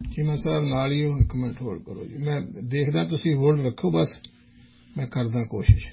ਚੀਮਾ ਸਾਹਿਬ ਨਾਲ ਹੀ ਹੋ, 1 minute hold ਕਰੋ ਜੀ, ਮੈਂ ਦੇਖਦਾ, ਤੁਸੀਂ ਹੋਲਡ ਰੱਖੋ ਬਸ, ਮੈਂ ਕਰਦਾ ਕੋਸ਼ਿਸ਼।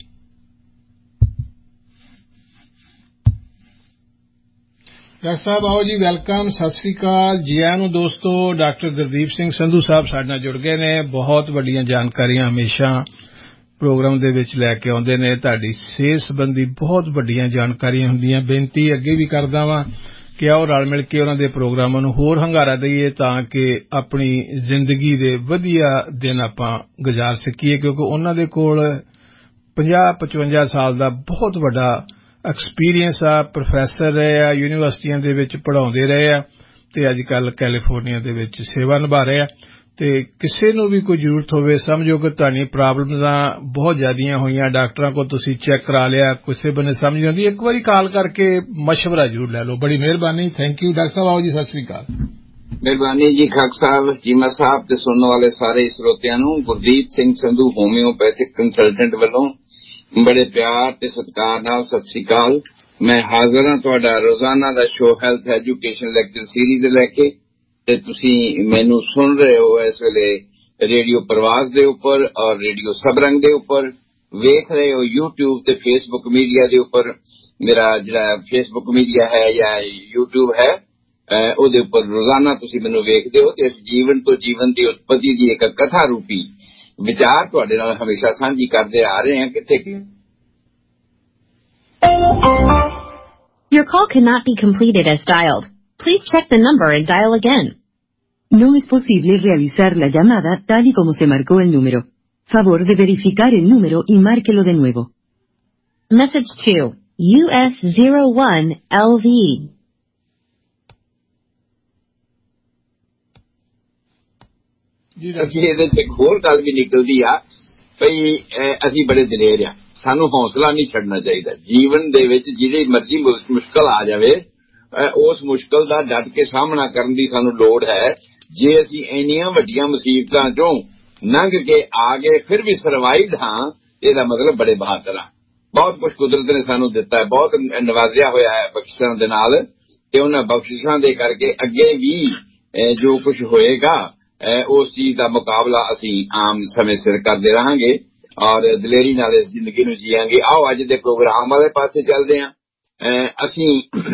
ਡਾਕਟਰ ਸਾਹਿਬ ਆਓ ਜੀ, ਵੈਲਕਮ, ਸਤਿ ਸ੍ਰੀ ਅਕਾਲ ਜੀ ਆਇਆਂ ਨੂੰ ਦੋਸਤੋ। ਡਾਕਟਰ ਗੁਰਦੀਪ ਸਿੰਘ ਸੰਧੂ ਸਾਹਿਬ ਸਾਡੇ ਨਾਲ ਜੁੜ ਗਏ ਨੇ। ਬਹੁਤ ਵੱਡੀਆਂ ਜਾਣਕਾਰੀਆਂ ਹਮੇਸ਼ਾ ਪ੍ਰੋਗਰਾਮ ਦੇ ਵਿੱਚ ਲੈ ਕੇ ਆਉਂਦੇ ਨੇ। ਤੁਹਾਡੀ ਸਿਹਤ ਸੰਬੰਧੀ ਬਹੁਤ ਵੱਡੀਆਂ ਜਾਣਕਾਰੀਆਂ ਹੁੰਦੀਆਂ। ਬੇਨਤੀ ਅੱਗੇ ਵੀ ਕਰਦਾ ਵਾਂ ਕਿ ਆਓ ਰਲ ਮਿਲ ਕੇ ਉਹਨਾਂ ਦੇ ਪ੍ਰੋਗਰਾਮਾਂ ਨੂੰ ਹੋਰ ਹੰਗਾਰਾ ਦਈਏ ਤਾਂ ਕਿ ਆਪਣੀ ਜ਼ਿੰਦਗੀ ਦੇ ਵਧੀਆ ਦਿਨ ਆਪਾਂ ਗੁਜ਼ਾਰ ਸਕੀਏ, ਕਿਉਂਕਿ ਉਹਨਾਂ ਦੇ ਕੋਲ 50-55 ਸਾਲ ਦਾ ਬਹੁਤ ਵੱਡਾ ਐਕਸਪੀਰੀਅੰਸ ਆ। ਪ੍ਰੋਫੈਸਰ ਰਹੇ ਆ, ਯੂਨੀਵਰਸਿਟੀਆਂ ਦੇ ਵਿੱਚ ਪੜ੍ਹਾਉਂਦੇ ਰਹੇ ਆ ਅਤੇ ਅੱਜ ਕੱਲ੍ਹ ਕੈਲੀਫੋਰਨੀਆ ਦੇ ਵਿੱਚ ਸੇਵਾ ਨਿਭਾ ਰਹੇ ਆ। ਅਤੇ ਕਿਸੇ ਨੂੰ ਵੀ ਕੋਈ ਜ਼ਰੂਰਤ ਹੋਵੇ, ਸਮਝੋ ਕਿ ਤੁਹਾਡੀਆਂ ਪ੍ਰੋਬਲਮਾਂ ਬਹੁਤ ਜ਼ਿਆਦੀਆਂ ਹੋਈਆਂ, ਡਾਕਟਰਾਂ ਕੋਲ ਤੁਸੀਂ ਚੈੱਕ ਕਰਾ ਲਿਆ, ਕਿਸੇ ਬੰਨੇ ਸਮਝ ਆਉਂਦੀ, ਇੱਕ ਵਾਰੀ ਕਾਲ ਕਰਕੇ ਮਸ਼ਵਰਾ ਜ਼ਰੂਰ ਲੈ ਲਓ। ਬੜੀ ਮਿਹਰਬਾਨੀ, ਥੈਂਕ ਯੂ। ਡਾਕਟਰ ਸਾਹਿਬ ਆਓ ਜੀ, ਸਤਿ ਸ੍ਰੀ ਅਕਾਲ। ਮਿਹਰਬਾਨੀ ਜੀ ਖਾਕ ਸਾਹਿਬ, ਜੀਮਾ ਸਾਹਿਬ ਤੇ ਸੁਣਨ ਵਾਲੇ ਸਾਰੇ ਸਰੋਤਿਆਂ ਨੂੰ ਗੁਰਦੀਪ ਸਿੰਘ ਸੰਧੂ ਹੋਮਿਓਪੈਥਿਕ ਕੰਸਲਟੈਂਟ ਵੱਲੋਂ ਬੜੇ ਪਿਆਰ ਤੇ ਸਤਿਕਾਰ ਨਾਲ ਸਤਿ ਸ੍ਰੀ ਅਕਾਲ। ਮੈਂ ਹਾਜ਼ਰ ਹਾਂ ਤੁਹਾਡਾ ਰੋਜ਼ਾਨਾ ਦਾ show health education lecture series ਲੈ ਕੇ, ਤੇ ਤੁਸੀਂ ਮੈਨੂੰ ਸੁਣ ਰਹੇ ਹੋ ਇਸ ਵੇਲੇ ਰੇਡੀਓ ਪ੍ਰਵਾਸ ਦੇ ਉੱਪਰ ਔਰ ਰੇਡੀਓ ਸਬਰੰਗ ਦੇ ਉੱਪਰ, ਵੇਖ ਰਹੇ ਹੋ YouTube ਤੇ ਫੇਸਬੁੱਕ ਮੀਡੀਆ ਦੇ ਉੱਪਰ। ਮੇਰਾ ਜਿਹੜਾ ਫੇਸਬੁੱਕ ਮੀਡੀਆ ਹੈ ਜਾਂ YouTube ਹੈ, ਉਹਦੇ ਉੱਪਰ ਰੋਜ਼ਾਨਾ ਤੁਸੀਂ ਮੈਨੂੰ ਵੇਖਦੇ ਹੋ। ਤੇ ਇਸ ਜੀਵਨ ਤੋਂ ਜੀਵਨ ਦੀ ਉਤਪਤੀ ਦੀ ਇੱਕ ਕਥਾ ਰੂਪੀ ਵਿਚਾਰ ਤੁਹਾਡੇ ਨਾਲ ਹਮੇਸ਼ਾ ਸਾਂਝੀ ਕਰਦੇ ਆ ਰਹੇ ਹਾਂ। ਕਿੱਥੇ Your call cannot be completed as dialed. Please check the number and dial again. No es posible realizar la llamada tal y como se marcó el número. Favor de verificar el número y márquelo de nuevo. Message 2, US01LV. ਅਸੀਂ ਇਹਦੇ ਚ ਇੱਕ ਹੋਰ ਗੱਲ ਵੀ ਨਿਕਲਦੀ ਆ ਭਈ ਅਸੀਂ ਬੜੇ ਦਲੇਰ ਆ, ਸਾਨੂੰ ਹੌਸਲਾ ਨਹੀਂ ਛੱਡਣਾ ਚਾਹੀਦਾ। ਜੀਵਨ ਦੇ ਵਿੱਚ ਜਿਹੜੀ ਮਰਜ਼ੀ ਮੁਸ਼ਕਲ ਆ ਜਾਵੇ, ਉਸ ਮੁਸ਼ਕਲ ਦਾ ਡਟ ਕੇ ਸਾਹਮਣਾ ਕਰਨ ਦੀ ਸਾਨੂੰ ਲੋੜ ਹੈ। ਜੇ ਅਸੀਂ ਇੰਨੀਆਂ ਵੱਡੀਆਂ ਮੁਸੀਬਤਾਂ ਚੋਂ ਲੰਘ ਕੇ ਆ ਗਏ ਫਿਰ ਵੀ ਸਰਵਾਈਵਡ ਹਾਂ, ਇਹਦਾ ਮਤਲਬ ਬੜੇ ਬਹਾਦਰ ਹਾਂ। ਬਹੁਤ ਕੁਝ ਕੁਦਰਤ ਨੇ ਸਾਨੂੰ ਦਿੱਤਾ ਹੈ, ਬਹੁਤ ਨਵਾਜ਼ਿਆ ਹੋਇਆ ਹੈ ਬਖਸ਼ਿਸ਼ਾਂ ਦੇ ਨਾਲ, ਤੇ ਉਹਨਾਂ ਬਖਸ਼ਿਸ਼ਾਂ ਦੇ ਕਰਕੇ ਅੱਗੇ ਵੀ ਜੋ ਕੁਝ ਹੋਏਗਾ ਉਸ ਚੀਜ਼ ਦਾ ਮੁਕਾਬਲਾ ਅਸੀਂ ਆਮ ਸਮੇਂ ਸਿਰ ਕਰਦੇ ਰਹਾਂਗੇ ਔਰ ਦਲੇਰੀ ਨਾਲ ਇਸ ਜ਼ਿੰਦਗੀ ਨੂੰ ਜੀਆਂਗੇ। ਆਓ ਅੱਜ ਦੇ ਪ੍ਰੋਗਰਾਮ ਵਾਲੇ ਪਾਸੇ ਚੱਲਦੇ ਹਾਂ। ਅਸੀਂ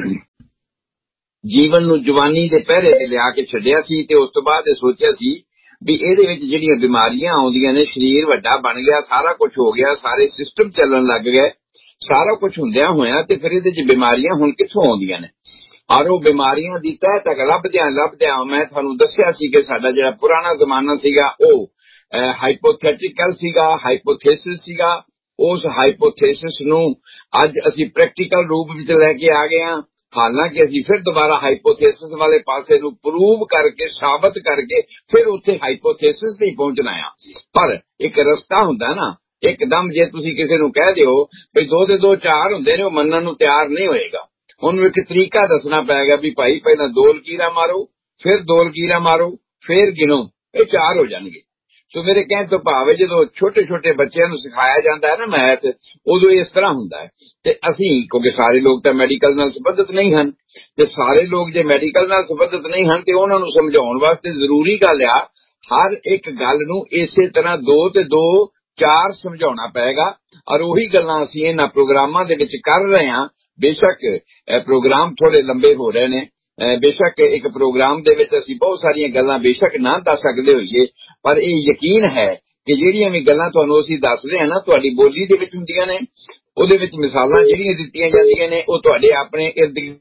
ਜੀਵਨ ਨੂੰ ਜਵਾਨੀ ਦੇ ਪਹਿਰੇ ਤੇ ਲਿਆ ਕੇ ਛੱਡਿਆ ਸੀ ਤੇ ਉਸ ਤੋਂ ਬਾਅਦ ਇਹ ਸੋਚਿਆ ਸੀ ਵੀ ਇਹਦੇ ਵਿੱਚ ਜਿਹੜੀਆਂ ਬਿਮਾਰੀਆਂ ਆਉਂਦੀਆਂ ਨੇ, ਸਰੀਰ ਵੱਡਾ ਬਣ ਗਿਆ, ਸਾਰਾ ਕੁਝ ਹੋ ਗਿਆ, ਸਾਰੇ ਸਿਸਟਮ ਚੱਲਣ ਲੱਗ ਗਏ, ਸਾਰਾ ਕੁਝ ਹੁੰਦਿਆਂ ਹੋਇਆ, ਤੇ ਫਿਰ ਇਹਦੇ 'ਚ ਬਿਮਾਰੀਆਂ ਹੁਣ ਕਿੱਥੋਂ ਆਉਂਦੀਆਂ ਨੇ? ਔਰ ਉਹ ਬਿਮਾਰੀਆਂ ਦੀ ਤਹਿ ਤੱਕ ਲੱਭਦਿਆਂ ਮੈਂ ਤੁਹਾਨੂੰ ਦੱਸਿਆ ਸੀ ਕਿ ਸਾਡਾ ਜਿਹੜਾ ਪੁਰਾਣਾ ਜ਼ਮਾਨਾ ਸੀਗਾ ਉਹ ਹਾਈਪੋਥੈਟੀਕਲ ਸੀਗਾ, ਹਾਈਪੋਥੇਸਿਸ ਸੀਗਾ। ਉਸ ਹਾਈਪੋਥੇਸਿਸ ਨੂੰ ਅੱਜ ਅਸੀਂ ਪ੍ਰੈਕਟੀਕਲ ਰੂਪ ਵਿੱਚ ਲੈ ਕੇ ਆ ਗਏ ਹਾਂ। ਹਾਲਾਂਕਿ ਅਸੀਂ ਫਿਰ ਦੁਬਾਰਾ ਹਾਈਪੋਥੇਸਿਸ ਵਾਲੇ ਪਾਸੇ ਨੂੰ ਪ੍ਰੂਵ ਕਰਕੇ, ਸਾਬਤ ਕਰਕੇ ਫਿਰ ਉੱਥੇ ਹਾਈਪੋਥੇਸਿਸ ਨਹੀਂ ਪਹੁੰਚਣਾ ਆ। ਪਰ ਇੱਕ ਰਸਤਾ ਹੁੰਦਾ ਨਾ, ਇੱਕਦਮ ਜੇ ਤੁਸੀਂ ਕਿਸੇ ਨੂੰ ਕਹਿ ਦਿਓ ਵੀ 2 ਤੇ 2 4 ਹੁੰਦੇ ਨੇ, ਉਹ ਮੰਨਣ ਨੂੰ ਤਿਆਰ ਨਹੀਂ ਹੋਏਗਾ। ਉਹਨੂੰ ਇੱਕ ਤਰੀਕਾ ਦੱਸਣਾ ਪਏਗਾ ਵੀ ਭਾਈ ਪਹਿਲਾਂ 2 ਲਕੀਰਾਂ ਮਾਰੋ, ਫਿਰ 2 ਲਕੀਰਾਂ ਮਾਰੋ, ਫਿਰ ਗਿਣੋ, ਇਹ 4 ਹੋ ਜਾਣਗੇ। ਸੋ ਮੇਰੇ ਕਹਿਣ ਤੋਂ ਭਾਵ ਹੈ ਜਦੋਂ ਛੋਟੇ ਛੋਟੇ ਬੱਚਿਆਂ ਨੂੰ ਸਿਖਾਇਆ ਜਾਂਦਾ ਹੈ ਨਾ ਮੈਥ, ਉਦੋਂ ਇਸ ਤਰ੍ਹਾਂ ਹੁੰਦਾ ਹੈ। ਤੇ ਅਸੀਂ ਕਿਉਂਕਿ ਸਾਰੇ ਲੋਕ ਤਾਂ ਮੈਡੀਕਲ ਨਾਲ ਸੰਬੰਧਿਤ ਨਹੀਂ ਹਨ, ਤੇ ਸਾਰੇ ਲੋਕ ਜੇ ਮੈਡੀਕਲ ਨਾਲ ਸੰਬੰਧਿਤ ਨਹੀਂ ਹਨ ਤੇ ਉਹਨਾਂ ਨੂੰ ਸਮਝਾਉਣ ਵਾਸਤੇ ਜ਼ਰੂਰੀ ਗੱਲ ਆ ਹਰ ਇੱਕ ਗੱਲ ਨੂੰ ਇਸੇ ਤਰ੍ਹਾਂ 2 ਤੇ 2 4 ਸਮਝਾਉਣਾ ਪਏਗਾ। ਔਰ ਉਹੀ ਗੱਲਾਂ ਅਸੀਂ ਇਹਨਾਂ ਪ੍ਰੋਗਰਾਮਾਂ ਦੇ ਵਿੱਚ ਕਰ ਰਹੇ ਹਾਂ। ਬੇਸ਼ੱਕ ਪ੍ਰੋਗਰਾਮ ਥੋੜੇ ਲੰਬੇ ਹੋ ਰਹੇ ਨੇ, ਬੇਸ਼ੱਕ ਇੱਕ ਪ੍ਰੋਗਰਾਮ ਦੇ ਵਿੱਚ ਅਸੀਂ ਬਹੁਤ ਸਾਰੀਆਂ ਗੱਲਾਂ ਬੇਸ਼ੱਕ ਨਾ ਦੱਸ ਸਕਦੇ ਹੋਈਏ, ਪਰ ਇਹ ਯਕੀਨ ਹੈ ਕਿ ਜਿਹੜੀਆਂ ਵੀ ਗੱਲਾਂ ਤੁਹਾਨੂੰ ਅਸੀਂ ਦੱਸ ਰਹੇ ਹਾਂ ਨਾ, ਤੁਹਾਡੀ ਬੋਲੀ ਦੇ ਵਿੱਚ ਹੁੰਦੀਆਂ ਨੇ। ਉਹਦੇ ਵਿੱਚ ਮਿਸਾਲਾਂ ਜਿਹੜੀਆਂ ਦਿੱਤੀਆਂ ਜਾਂਦੀਆਂ ਨੇ ਉਹ ਤੁਹਾਡੇ ਆਪਣੇ ਇਰਦ ਗਿਰਦ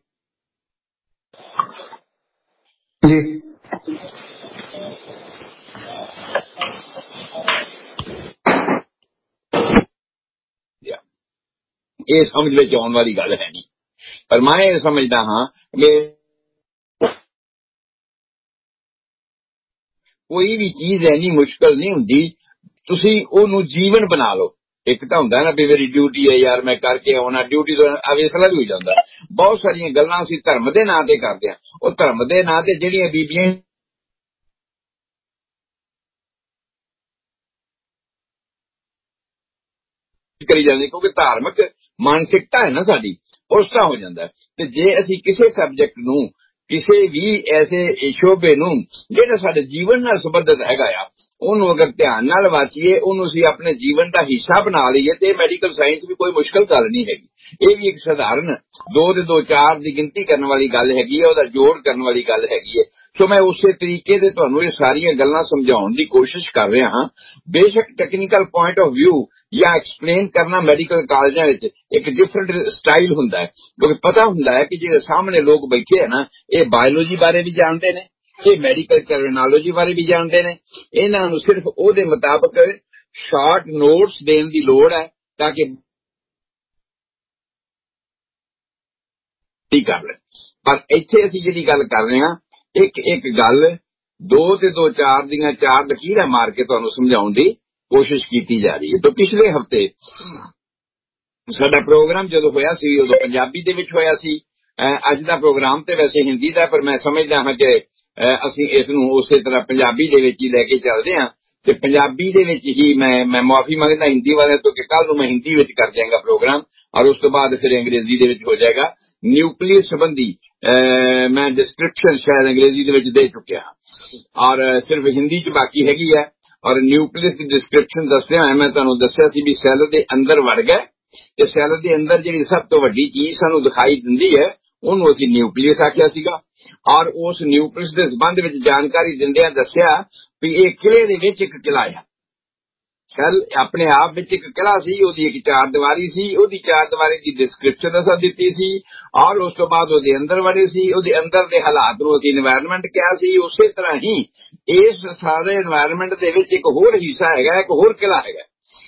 ਜੀ ਇਹ ਸਮਝ ਵਿੱਚ ਆਉਣ ਵਾਲੀ ਗੱਲ ਹੈ ਨਹੀਂ। ਪਰ ਮੈਂ ਇਹ ਸਮਝਦਾ ਹਾਂ ਕਿ ਕੋਈ ਵੀ ਚੀਜ਼ ਇੰਨੀ ਮੁਸ਼ਕਲ ਨਹੀਂ ਹੁੰਦੀ, ਤੁਸੀਂ ਉਹਨੂੰ ਜੀਵਨ ਬਣਾ ਲਓ। ਇੱਕ ਤਾਂ ਹੁੰਦਾ ਨਾ ਵੀ ਮੇਰੀ ਡਿਊਟੀ ਹੈ ਯਾਰ, ਮੈਂ ਕਰਕੇ ਆਉਣਾ, ਡਿਊਟੀ ਤੋਂ ਅਵੇਸਲਾ ਵੀ ਹੋ ਜਾਂਦਾ। ਬਹੁਤ ਸਾਰੀਆਂ ਗੱਲਾਂ ਅਸੀਂ ਧਰਮ ਦੇ ਨਾਂ ਤੇ ਕਰਦੇ ਹਾਂ। ਉਹ ਧਰਮ ਦੇ ਨਾਂ ਤੇ ਜਿਹੜੀਆਂ ਬੀਬੀਆਂ ਕਰੀ ਜਾਂਦੀ, ਕਿਉਂਕਿ ਧਾਰਮਿਕ ਮਾਨਸਿਕਤਾ ਹੈ ਨਾ ਸਾਡੀ, ਉਸ ਤਰ੍ਹਾਂ ਹੋ ਜਾਂਦਾ। ਤੇ ਜੇ ਅਸੀਂ ਕਿਸੇ ਸਬਜੈਕਟ ਨੂੰ ਕਿਸੇ ਵੀ ਐਸੇ ਸ਼ੋਬੇ ਨੂੰ ਜਿਹੜਾ ਸਾਡੇ ਜੀਵਨ ਨਾਲ ਸੰਬੰਧਿਤ ਹੈਗਾ ਆ, ਉਹਨੂੰ ਅਗਰ ਧਿਆਨ ਨਾਲ ਵਾਚੀਏ, ਉਹਨੂੰ ਅਸੀਂ ਆਪਣੇ ਜੀਵਨ ਦਾ ਹਿੱਸਾ ਬਣਾ ਲਈਏ ਤੇ ਮੈਡੀਕਲ ਸਾਇੰਸ ਵੀ ਕੋਈ ਮੁਸ਼ਕਲ ਗੱਲ ਨਹੀਂ ਹੈਗੀ। ਇਹ ਵੀ ਇੱਕ ਸਧਾਰਨ 2 ਤੇ 2 4 ਦੀ ਗਿਣਤੀ ਕਰਨ ਵਾਲੀ ਗੱਲ ਹੈਗੀ ਹੈ, ਉਹਦਾ ਜੋੜ ਕਰਨ ਵਾਲੀ ਗੱਲ ਹੈਗੀ ਹੈ। ਸੋ ਮੈਂ ਉਸੇ ਤਰੀਕੇ ਦੇ ਤੁਹਾਨੂੰ ਇਹ ਸਾਰੀਆਂ ਗੱਲਾਂ ਸਮਝਾਉਣ ਦੀ ਕੋਸ਼ਿਸ਼ ਕਰ ਰਿਹਾ ਹਾਂ। ਬੇਸ਼ੱਕ ਟੈਕਨੀਕਲ ਪੁਆਇੰਟ ਆਫ ਵਿਊ ਜਾਂ ਐਕਸਪਲੇਨ ਕਰਨਾ ਮੈਡੀਕਲ ਕਾਲਜਾਂ ਵਿੱਚ ਇੱਕ ਡਿਫਰੈਂਟ ਸਟਾਈਲ ਹੁੰਦਾ ਹੈ, ਕਿਉਂਕਿ ਪਤਾ ਹੁੰਦਾ ਹੈ ਕਿ ਜਿਹੜੇ ਸਾਹਮਣੇ ਲੋਕ ਬੈਠੇ ਹੈ ਨਾ, ਇਹ ਬਾਇਓਲੋਜੀ ਬਾਰੇ ਵੀ ਜਾਣਦੇ ਨੇ, ਇਹ ਮੈਡੀਕਲ ਟਰਮੀਨੋਲੋਜੀ ਬਾਰੇ ਵੀ ਜਾਣਦੇ ਨੇ। ਇਹਨਾਂ ਨੂੰ ਸਿਰਫ ਉਹਦੇ ਮੁਤਾਬਕ ਸ਼ਾਰਟ ਨੋਟਸ ਦੇਣ ਦੀ ਲੋੜ ਹੈ ਤਾਂ ਕਿ ਕਰ ਲੈ। ਪਰ ਇੱਥੇ ਅਸੀਂ ਜਿਹੜੀ ਗੱਲ ਕਰ ਰਹੇ ਹਾਂ, ਇੱਕ ਗੱਲ 2 ਤੇ 2 4 ਦੀਆਂ 4 ਲਕੀਰਾਂ ਮਾਰ ਕੇ ਤੁਹਾਨੂੰ ਸਮਝਾਉਣ ਦੀ ਕੋਸ਼ਿਸ਼ ਕੀਤੀ ਜਾ ਰਹੀ ਹੈ। ਤਾਂ ਪਿਛਲੇ ਹਫ਼ਤੇ ਸਾਡਾ ਪ੍ਰੋਗਰਾਮ ਜਦੋਂ ਹੋਇਆ ਸੀ ਉਦੋਂ ਪੰਜਾਬੀ ਦੇ ਵਿੱਚ ਹੋਇਆ ਸੀ। ਅੱਜ ਦਾ ਪ੍ਰੋਗਰਾਮ ਤੇ ਵੈਸੇ ਹਿੰਦੀ ਦਾ, ਪਰ ਮੈਂ ਸਮਝਦਾ ਹਾਂ ਕਿ ਅਸੀਂ ਇਸ ਨੂੰ ਉਸੇ ਤਰ੍ਹਾਂ ਪੰਜਾਬੀ ਦੇ ਵਿੱਚ ਹੀ ਲੈ ਕੇ ਚੱਲਦੇ ਹਾਂ ਤੇ ਪੰਜਾਬੀ ਦੇ ਵਿੱਚ ਹੀ ਮੈਂ ਮੁਆਫੀ ਮੰਗਦਾ ਹਿੰਦੀ ਵਾਲਿਆਂ ਤੋਂ ਕਿ ਕੱਲ ਨੂੰ ਮੈਂ ਹਿੰਦੀ ਵਿੱਚ ਕਰ ਦਿਆਂਗਾ ਪ੍ਰੋਗਰਾਮ, ਔਰ ਉਸ ਤੋਂ ਬਾਅਦ ਫਿਰ ਅੰਗਰੇਜ਼ੀ ਦੇ ਵਿੱਚ ਹੋ ਜਾਏਗਾ। ਨਿਊਕਲੀਅਸ ਸੰਬੰਧੀ ਮੈਂ ਡਿਸਕ੍ਰਿਪਸ਼ਨ ਸ਼ਾਇਦ ਅੰਗਰੇਜ਼ੀ ਦੇ ਵਿੱਚ ਦੇ ਚੁੱਕਿਆ ਔਰ ਸਿਰਫ ਹਿੰਦੀ 'ਚ ਬਾਕੀ ਹੈਗੀ ਹੈ। ਔਰ ਨਿਊਕਲੀਅਸ ਦੀ ਡਿਸਕ੍ਰਿਪਸ਼ਨ ਦੱਸਿਆ ਹੋਇਆ, ਮੈਂ ਤੁਹਾਨੂੰ ਦੱਸਿਆ ਸੀ ਵੀ ਸੈੱਲ ਦੇ ਅੰਦਰ ਵੜ ਗਏ ਤੇ ਸੈੱਲ ਦੇ ਅੰਦਰ ਜਿਹੜੀ ਸਭ ਤੋਂ ਵੱਡੀ ਚੀਜ਼ ਸਾਨੂੰ ਦਿਖਾਈ ਦਿੰਦੀ ਹੈ ਉਹਨੂੰ ਅਸੀਂ ਨਿਊਕਲੀਅਸ ਆਖਿਆ ਸੀਗਾ। ਔਰ ਉਸ ਨਿਊਕਲੀਅਸ ਦੇ ਸੰਬੰਧ ਵਿੱਚ ਜਾਣਕਾਰੀ ਦਿੰਦਿਆਂ ਦੱਸਿਆ ਵੀ ਇਹ ਕਿਲੇ ਦੇ ਵਿੱਚ ਇੱਕ ਕਿਲਾ ਹੈ। ਸੈੱਲ ਆਪਣੇ ਆਪ ਵਿੱਚ ਇੱਕ ਕਿਲਾ ਸੀ, ਉਹਦੀ ਇੱਕ 4 ਦੀਵਾਰੀ ਸੀ, ਉਹਦੀ 4 ਦੀਵਾਰੀ ਦੀ ਡਿਸਕ੍ਰਿਪਸ਼ਨ ਅਸਾਂ ਦਿੱਤੀ ਸੀ ਔਰ ਉਸ ਤੋਂ ਬਾਅਦ ਉਹਦੇ ਅੰਦਰ ਵੜੇ ਸੀ, ਉਹਦੇ ਅੰਦਰ ਦੇ ਹਾਲਾਤ ਨੂੰ ਅਸੀਂ এনवायरमेंट ਕਿਹਾ ਸੀ। ਉਸੇ ਤਰ੍ਹਾਂ ਹੀ ਇਸ ਸਾਰੇ এনवायरमेंट ਦੇ ਵਿੱਚ ਇੱਕ ਹੋਰ ਹਿੱਸਾ ਹੈਗਾ, ਇੱਕ ਹੋਰ ਕਿਲਾ ਹੈਗਾ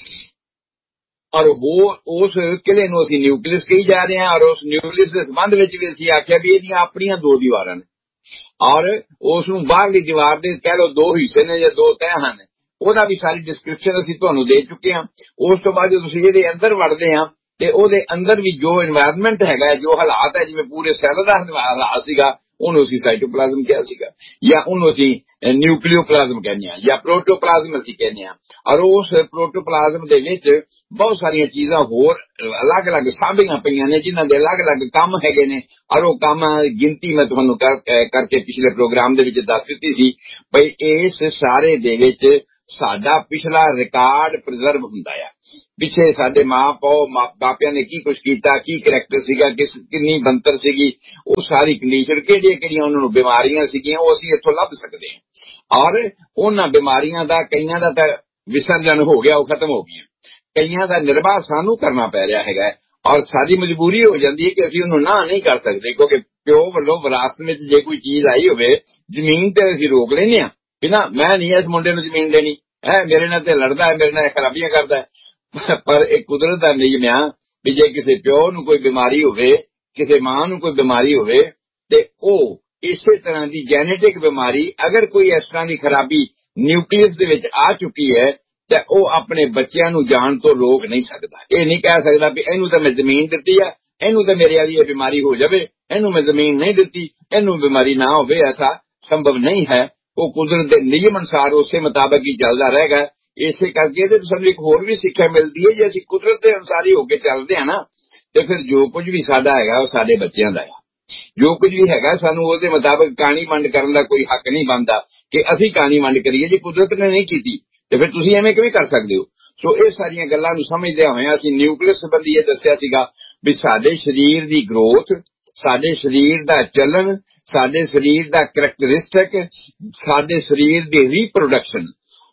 ਔਰ ਉਹ ਉਸ ਕਿਲੇ ਨੂੰ ਅਸੀਂ ਨਿਊਕਲੀਅਸ ਕਹੀ ਜਾ ਰਹੇ ਹਾਂ। ਔਰ ਉਸ ਨਿਊਕਲੀਅਸ ਦੇ ਸੰਬੰਧ ਵਿੱਚ ਵੀ ਅਸੀਂ ਆਖਿਆ ਵੀ ਇਹਦੀਆਂ ਆਪਣੀਆਂ 2 ਦੀਵਾਰਾਂ ਨੇ ਔਰ ਉਸ ਨੂੰ ਬਾਹਰਲੀ ਦੀਵਾਰ ਦੇ ਕਹਿ ਲਓ 2 ਹਿੱਸੇ ਨੇ ਜਾਂ 2 ਤਹਿ ਹਨ, ਉਹਦਾ ਵੀ ਸਾਰੀ ਡਿਸਕ੍ਰਿਪਸ਼ਨ ਅਸੀਂ ਤੁਹਾਨੂੰ ਦੇ ਚੁੱਕੇ ਹਾਂ। ਉਸ ਤੋਂ ਬਾਅਦ ਜਦੋਂ ਤੁਸੀਂ ਇਹਦੇ ਅੰਦਰ ਵੜਦੇ ਹਾਂ ਤੇ ਉਹਦੇ ਅੰਦਰ ਵੀ ਜੋ এনवायरमेंट ਹੈਗਾ, ਜੋ ਹਾਲਾਤ ਹੈ, ਜਿਵੇਂ ਪੂਰੇ ਸੈੱਲ ਦਾ ਹਾਲਾਤ ਸੀਗਾ, ਉਹਨੂੰ ਅਸੀਂ ਸਾਈਟੋਪਲਾਜ਼ਮ ਕਿਹਾ ਸੀਗਾ ਜਾਂ ਉਹਨੂੰ ਅਸੀਂ ਨਿਊਕਲੀਓਪਲਾਜ਼ਮ ਕਹਿੰਦੇ ਹਾਂ ਜਾਂ ਪ੍ਰੋਟੋਪਲਾਜ਼ਮ ਅਸੀਂ ਕਹਿੰਦੇ ਹਾਂ। ਔਰ ਉਸ ਪ੍ਰੋਟੋਪਲਾਜ਼ਮ ਦੇ ਵਿੱਚ ਬਹੁਤ ਸਾਰੀਆਂ ਚੀਜ਼ਾਂ ਹੋਰ ਅਲੱਗ-ਅਲੱਗ ਸਾਂਭੀਆਂ ਪਈਆਂ ਨੇ ਜਿਨ੍ਹਾਂ ਦੇ ਅਲੱਗ-ਅਲੱਗ ਕੰਮ ਹੈਗੇ ਨੇ ਔਰ ਉਹ ਕੰਮ ਗਿਣਤੀ ਮੈਂ ਤੁਹਾਨੂੰ ਕਰਕੇ ਪਿਛਲੇ ਪ੍ਰੋਗਰਾਮ ਦੇ ਵਿੱਚ ਦੱਸ ਦਿੱਤੀ ਸੀ ਬਈ ਇਸ ਸਾਰੇ ਦੇ ਵਿੱਚ ਸਾਡਾ ਪਿਛਲਾ ਰਿਕਾਰਡ ਪ੍ਰੀਜ਼ਰਵ ਹੁੰਦਾ ਆ। ਪਿੱਛੇ ਸਾਡੇ ਮਾਪਿਆਂ ਨੇ ਕੀ ਕੁਛ ਕੀਤਾ, ਕੀ ਕਰੈਕਟਰ ਸੀਗਾ, ਕਿੰਨੀ ਬੰਤਰ ਸੀਗੀ, ਉਹ ਸਾਰੀ ਕੰਡੀਸ਼ਨ ਕਿਹੜੀਆਂ ਉਹਨਾਂ ਨੂੰ ਬਿਮਾਰੀਆਂ ਸੀਗੀਆਂ, ਉਹ ਅਸੀਂ ਇੱਥੋਂ ਲੱਭ ਸਕਦੇ ਹਾਂ। ਔਰ ਉਹਨਾਂ ਬਿਮਾਰੀਆਂ ਦਾ ਕਈਆਂ ਦਾ ਤਾਂ ਵਿਸਰਜਨ ਹੋ ਗਿਆ, ਉਹ ਖਤਮ ਹੋ ਗਈਆਂ, ਕਈਆਂ ਦਾ ਨਿਰਵਾਹ ਸਾਨੂੰ ਕਰਨਾ ਪੈ ਰਿਹਾ ਹੈਗਾ ਔਰ ਸਾਡੀ ਮਜਬੂਰੀ ਹੋ ਜਾਂਦੀ ਹੈ ਕਿ ਅਸੀਂ ਉਹਨੂੰ ਨਾ ਨਹੀਂ ਕਰ ਸਕਦੇ ਕਿਉਂਕਿ ਪਿਓ ਵੱਲੋਂ ਵਿਰਾਸਤ ਵਿੱਚ ਜੇ ਕੋਈ ਚੀਜ਼ ਆਈ ਹੋਵੇ, ਜ਼ਮੀਨ ਤੇ ਅਸੀਂ ਰੋਕ ਲੈਂਦੇ ਹਾਂ ਵੀ ਨਾ ਮੈਂ ਨਹੀਂ ਇਸ ਮੁੰਡੇ ਨੂੰ ਜ਼ਮੀਨ ਦੇਣੀ, ਮੇਰੇ ਨਾਲ ਤੇ ਲੜਦਾ ਹੈ, ਮੇਰੇ ਨਾਲ ਖਰਾਬੀਆਂ ਕਰਦਾ ਹੈ। ਪਰ ਇਹ ਕੁਦਰਤ ਦਾ ਨਿਯਮ ਆ ਵੀ ਜੇ ਕਿਸੇ ਪਿਓ ਨੂੰ ਕੋਈ ਬਿਮਾਰੀ ਹੋਵੇ, ਕਿਸੇ ਮਾਂ ਨੂੰ ਕੋਈ ਬਿਮਾਰੀ ਹੋਵੇ ਤੇ ਉਹ ਇਸੇ ਤਰ੍ਹਾਂ ਦੀ ਜੈਨੇਟਿਕ ਬਿਮਾਰੀ ਅਗਰ ਕੋਈ ਇਸ ਤਰ੍ਹਾਂ ਦੀ ਖਰਾਬੀ ਨਿਊਕਲੀਅਸ ਦੇ ਵਿੱਚ ਆ ਚੁੱਕੀ ਹੈ ਤੇ ਉਹ ਆਪਣੇ ਬੱਚਿਆਂ ਨੂੰ ਜਾਣ ਤੋਂ ਰੋਕ ਨਹੀਂ ਸਕਦਾ। ਇਹ ਨਹੀਂ ਕਹਿ ਸਕਦਾ ਵੀ ਇਹਨੂੰ ਤਾਂ ਮੈਂ ਜ਼ਮੀਨ ਦਿੱਤੀ ਆ, ਇਹਨੂੰ ਤਾਂ ਮੇਰੇ ਵਾਲੀ ਇਹ ਬਿਮਾਰੀ ਹੋ ਜਾਵੇ, ਇਹਨੂੰ ਮੈਂ ਜ਼ਮੀਨ ਨਹੀਂ ਦਿੱਤੀ, ਇਹਨੂੰ ਬਿਮਾਰੀ ਨਾ ਹੋਵੇ, ਐਸਾ ਸੰਭਵ ਨਹੀਂ ਹੈ। ਉਹ ਕੁਦਰਤ ਦੇ ਨਿਯਮ ਅਨੁਸਾਰ ਉਸੇ ਮੁਤਾਬਕ ਹੀ ਚੱਲਦਾ ਰਹੇਗਾ। ਇਸੇ ਕਰਕੇ ਤੇ ਸਾਨੂੰ ਇੱਕ ਹੋਰ ਵੀ ਸਿੱਖਿਆ ਮਿਲਦੀ ਹੈ, ਜੇ ਅਸੀਂ ਕੁਦਰਤ ਦੇ ਅਨੁਸਾਰ ਹੀ ਹੋ ਕੇ ਚੱਲਦੇ ਹਾਂ ਨਾ ਤੇ ਫਿਰ ਜੋ ਕੁਝ ਵੀ ਸਾਡਾ ਹੈਗਾ ਉਹ ਸਾਡੇ ਬੱਚਿਆਂ ਦਾ ਹੈ। ਜੋ ਕੁਝ ਵੀ ਹੈਗਾ ਸਾਨੂੰ ਉਹਦੇ ਮੁਤਾਬਕ ਕਹਾਣੀ ਵੰਡ ਕਰਨ ਦਾ ਕੋਈ ਹੱਕ ਨਹੀਂ ਬਣਦਾ ਕਿ ਅਸੀਂ ਕਹਾਣੀ ਵੰਡ ਕਰੀਏ ਜੇ ਕੁਦਰਤ ਨੇ ਨਹੀਂ ਕੀਤੀ ਤੇ ਫਿਰ ਤੁਸੀਂ ਐਵੇਂ ਕਿਵੇਂ ਕਰ ਸਕਦੇ ਹੋ। ਸੋ ਇਹ ਸਾਰੀਆਂ ਗੱਲਾਂ ਨੂੰ ਸਮਝਦਿਆਂ ਹੋਇਆਂ ਅਸੀਂ ਨਿਊਕਲੀਅਸ ਸੰਬੰਧੀ ਇਹ ਦੱਸਿਆ ਸੀਗਾ ਵੀ ਸਾਡੇ ਸਰੀਰ ਦੀ ਗਰੋਥ, ਸਾਡੇ ਸਰੀਰ ਦਾ ਚੱਲਣ, ਸਾਡੇ ਸਰੀਰ ਦਾ ਕਰੈਕਟਰਿਸਟਿਕ, ਸਾਡੇ ਸਰੀਰ ਦੀ ਰੀਪਰੋਡਕਸ਼ਨ,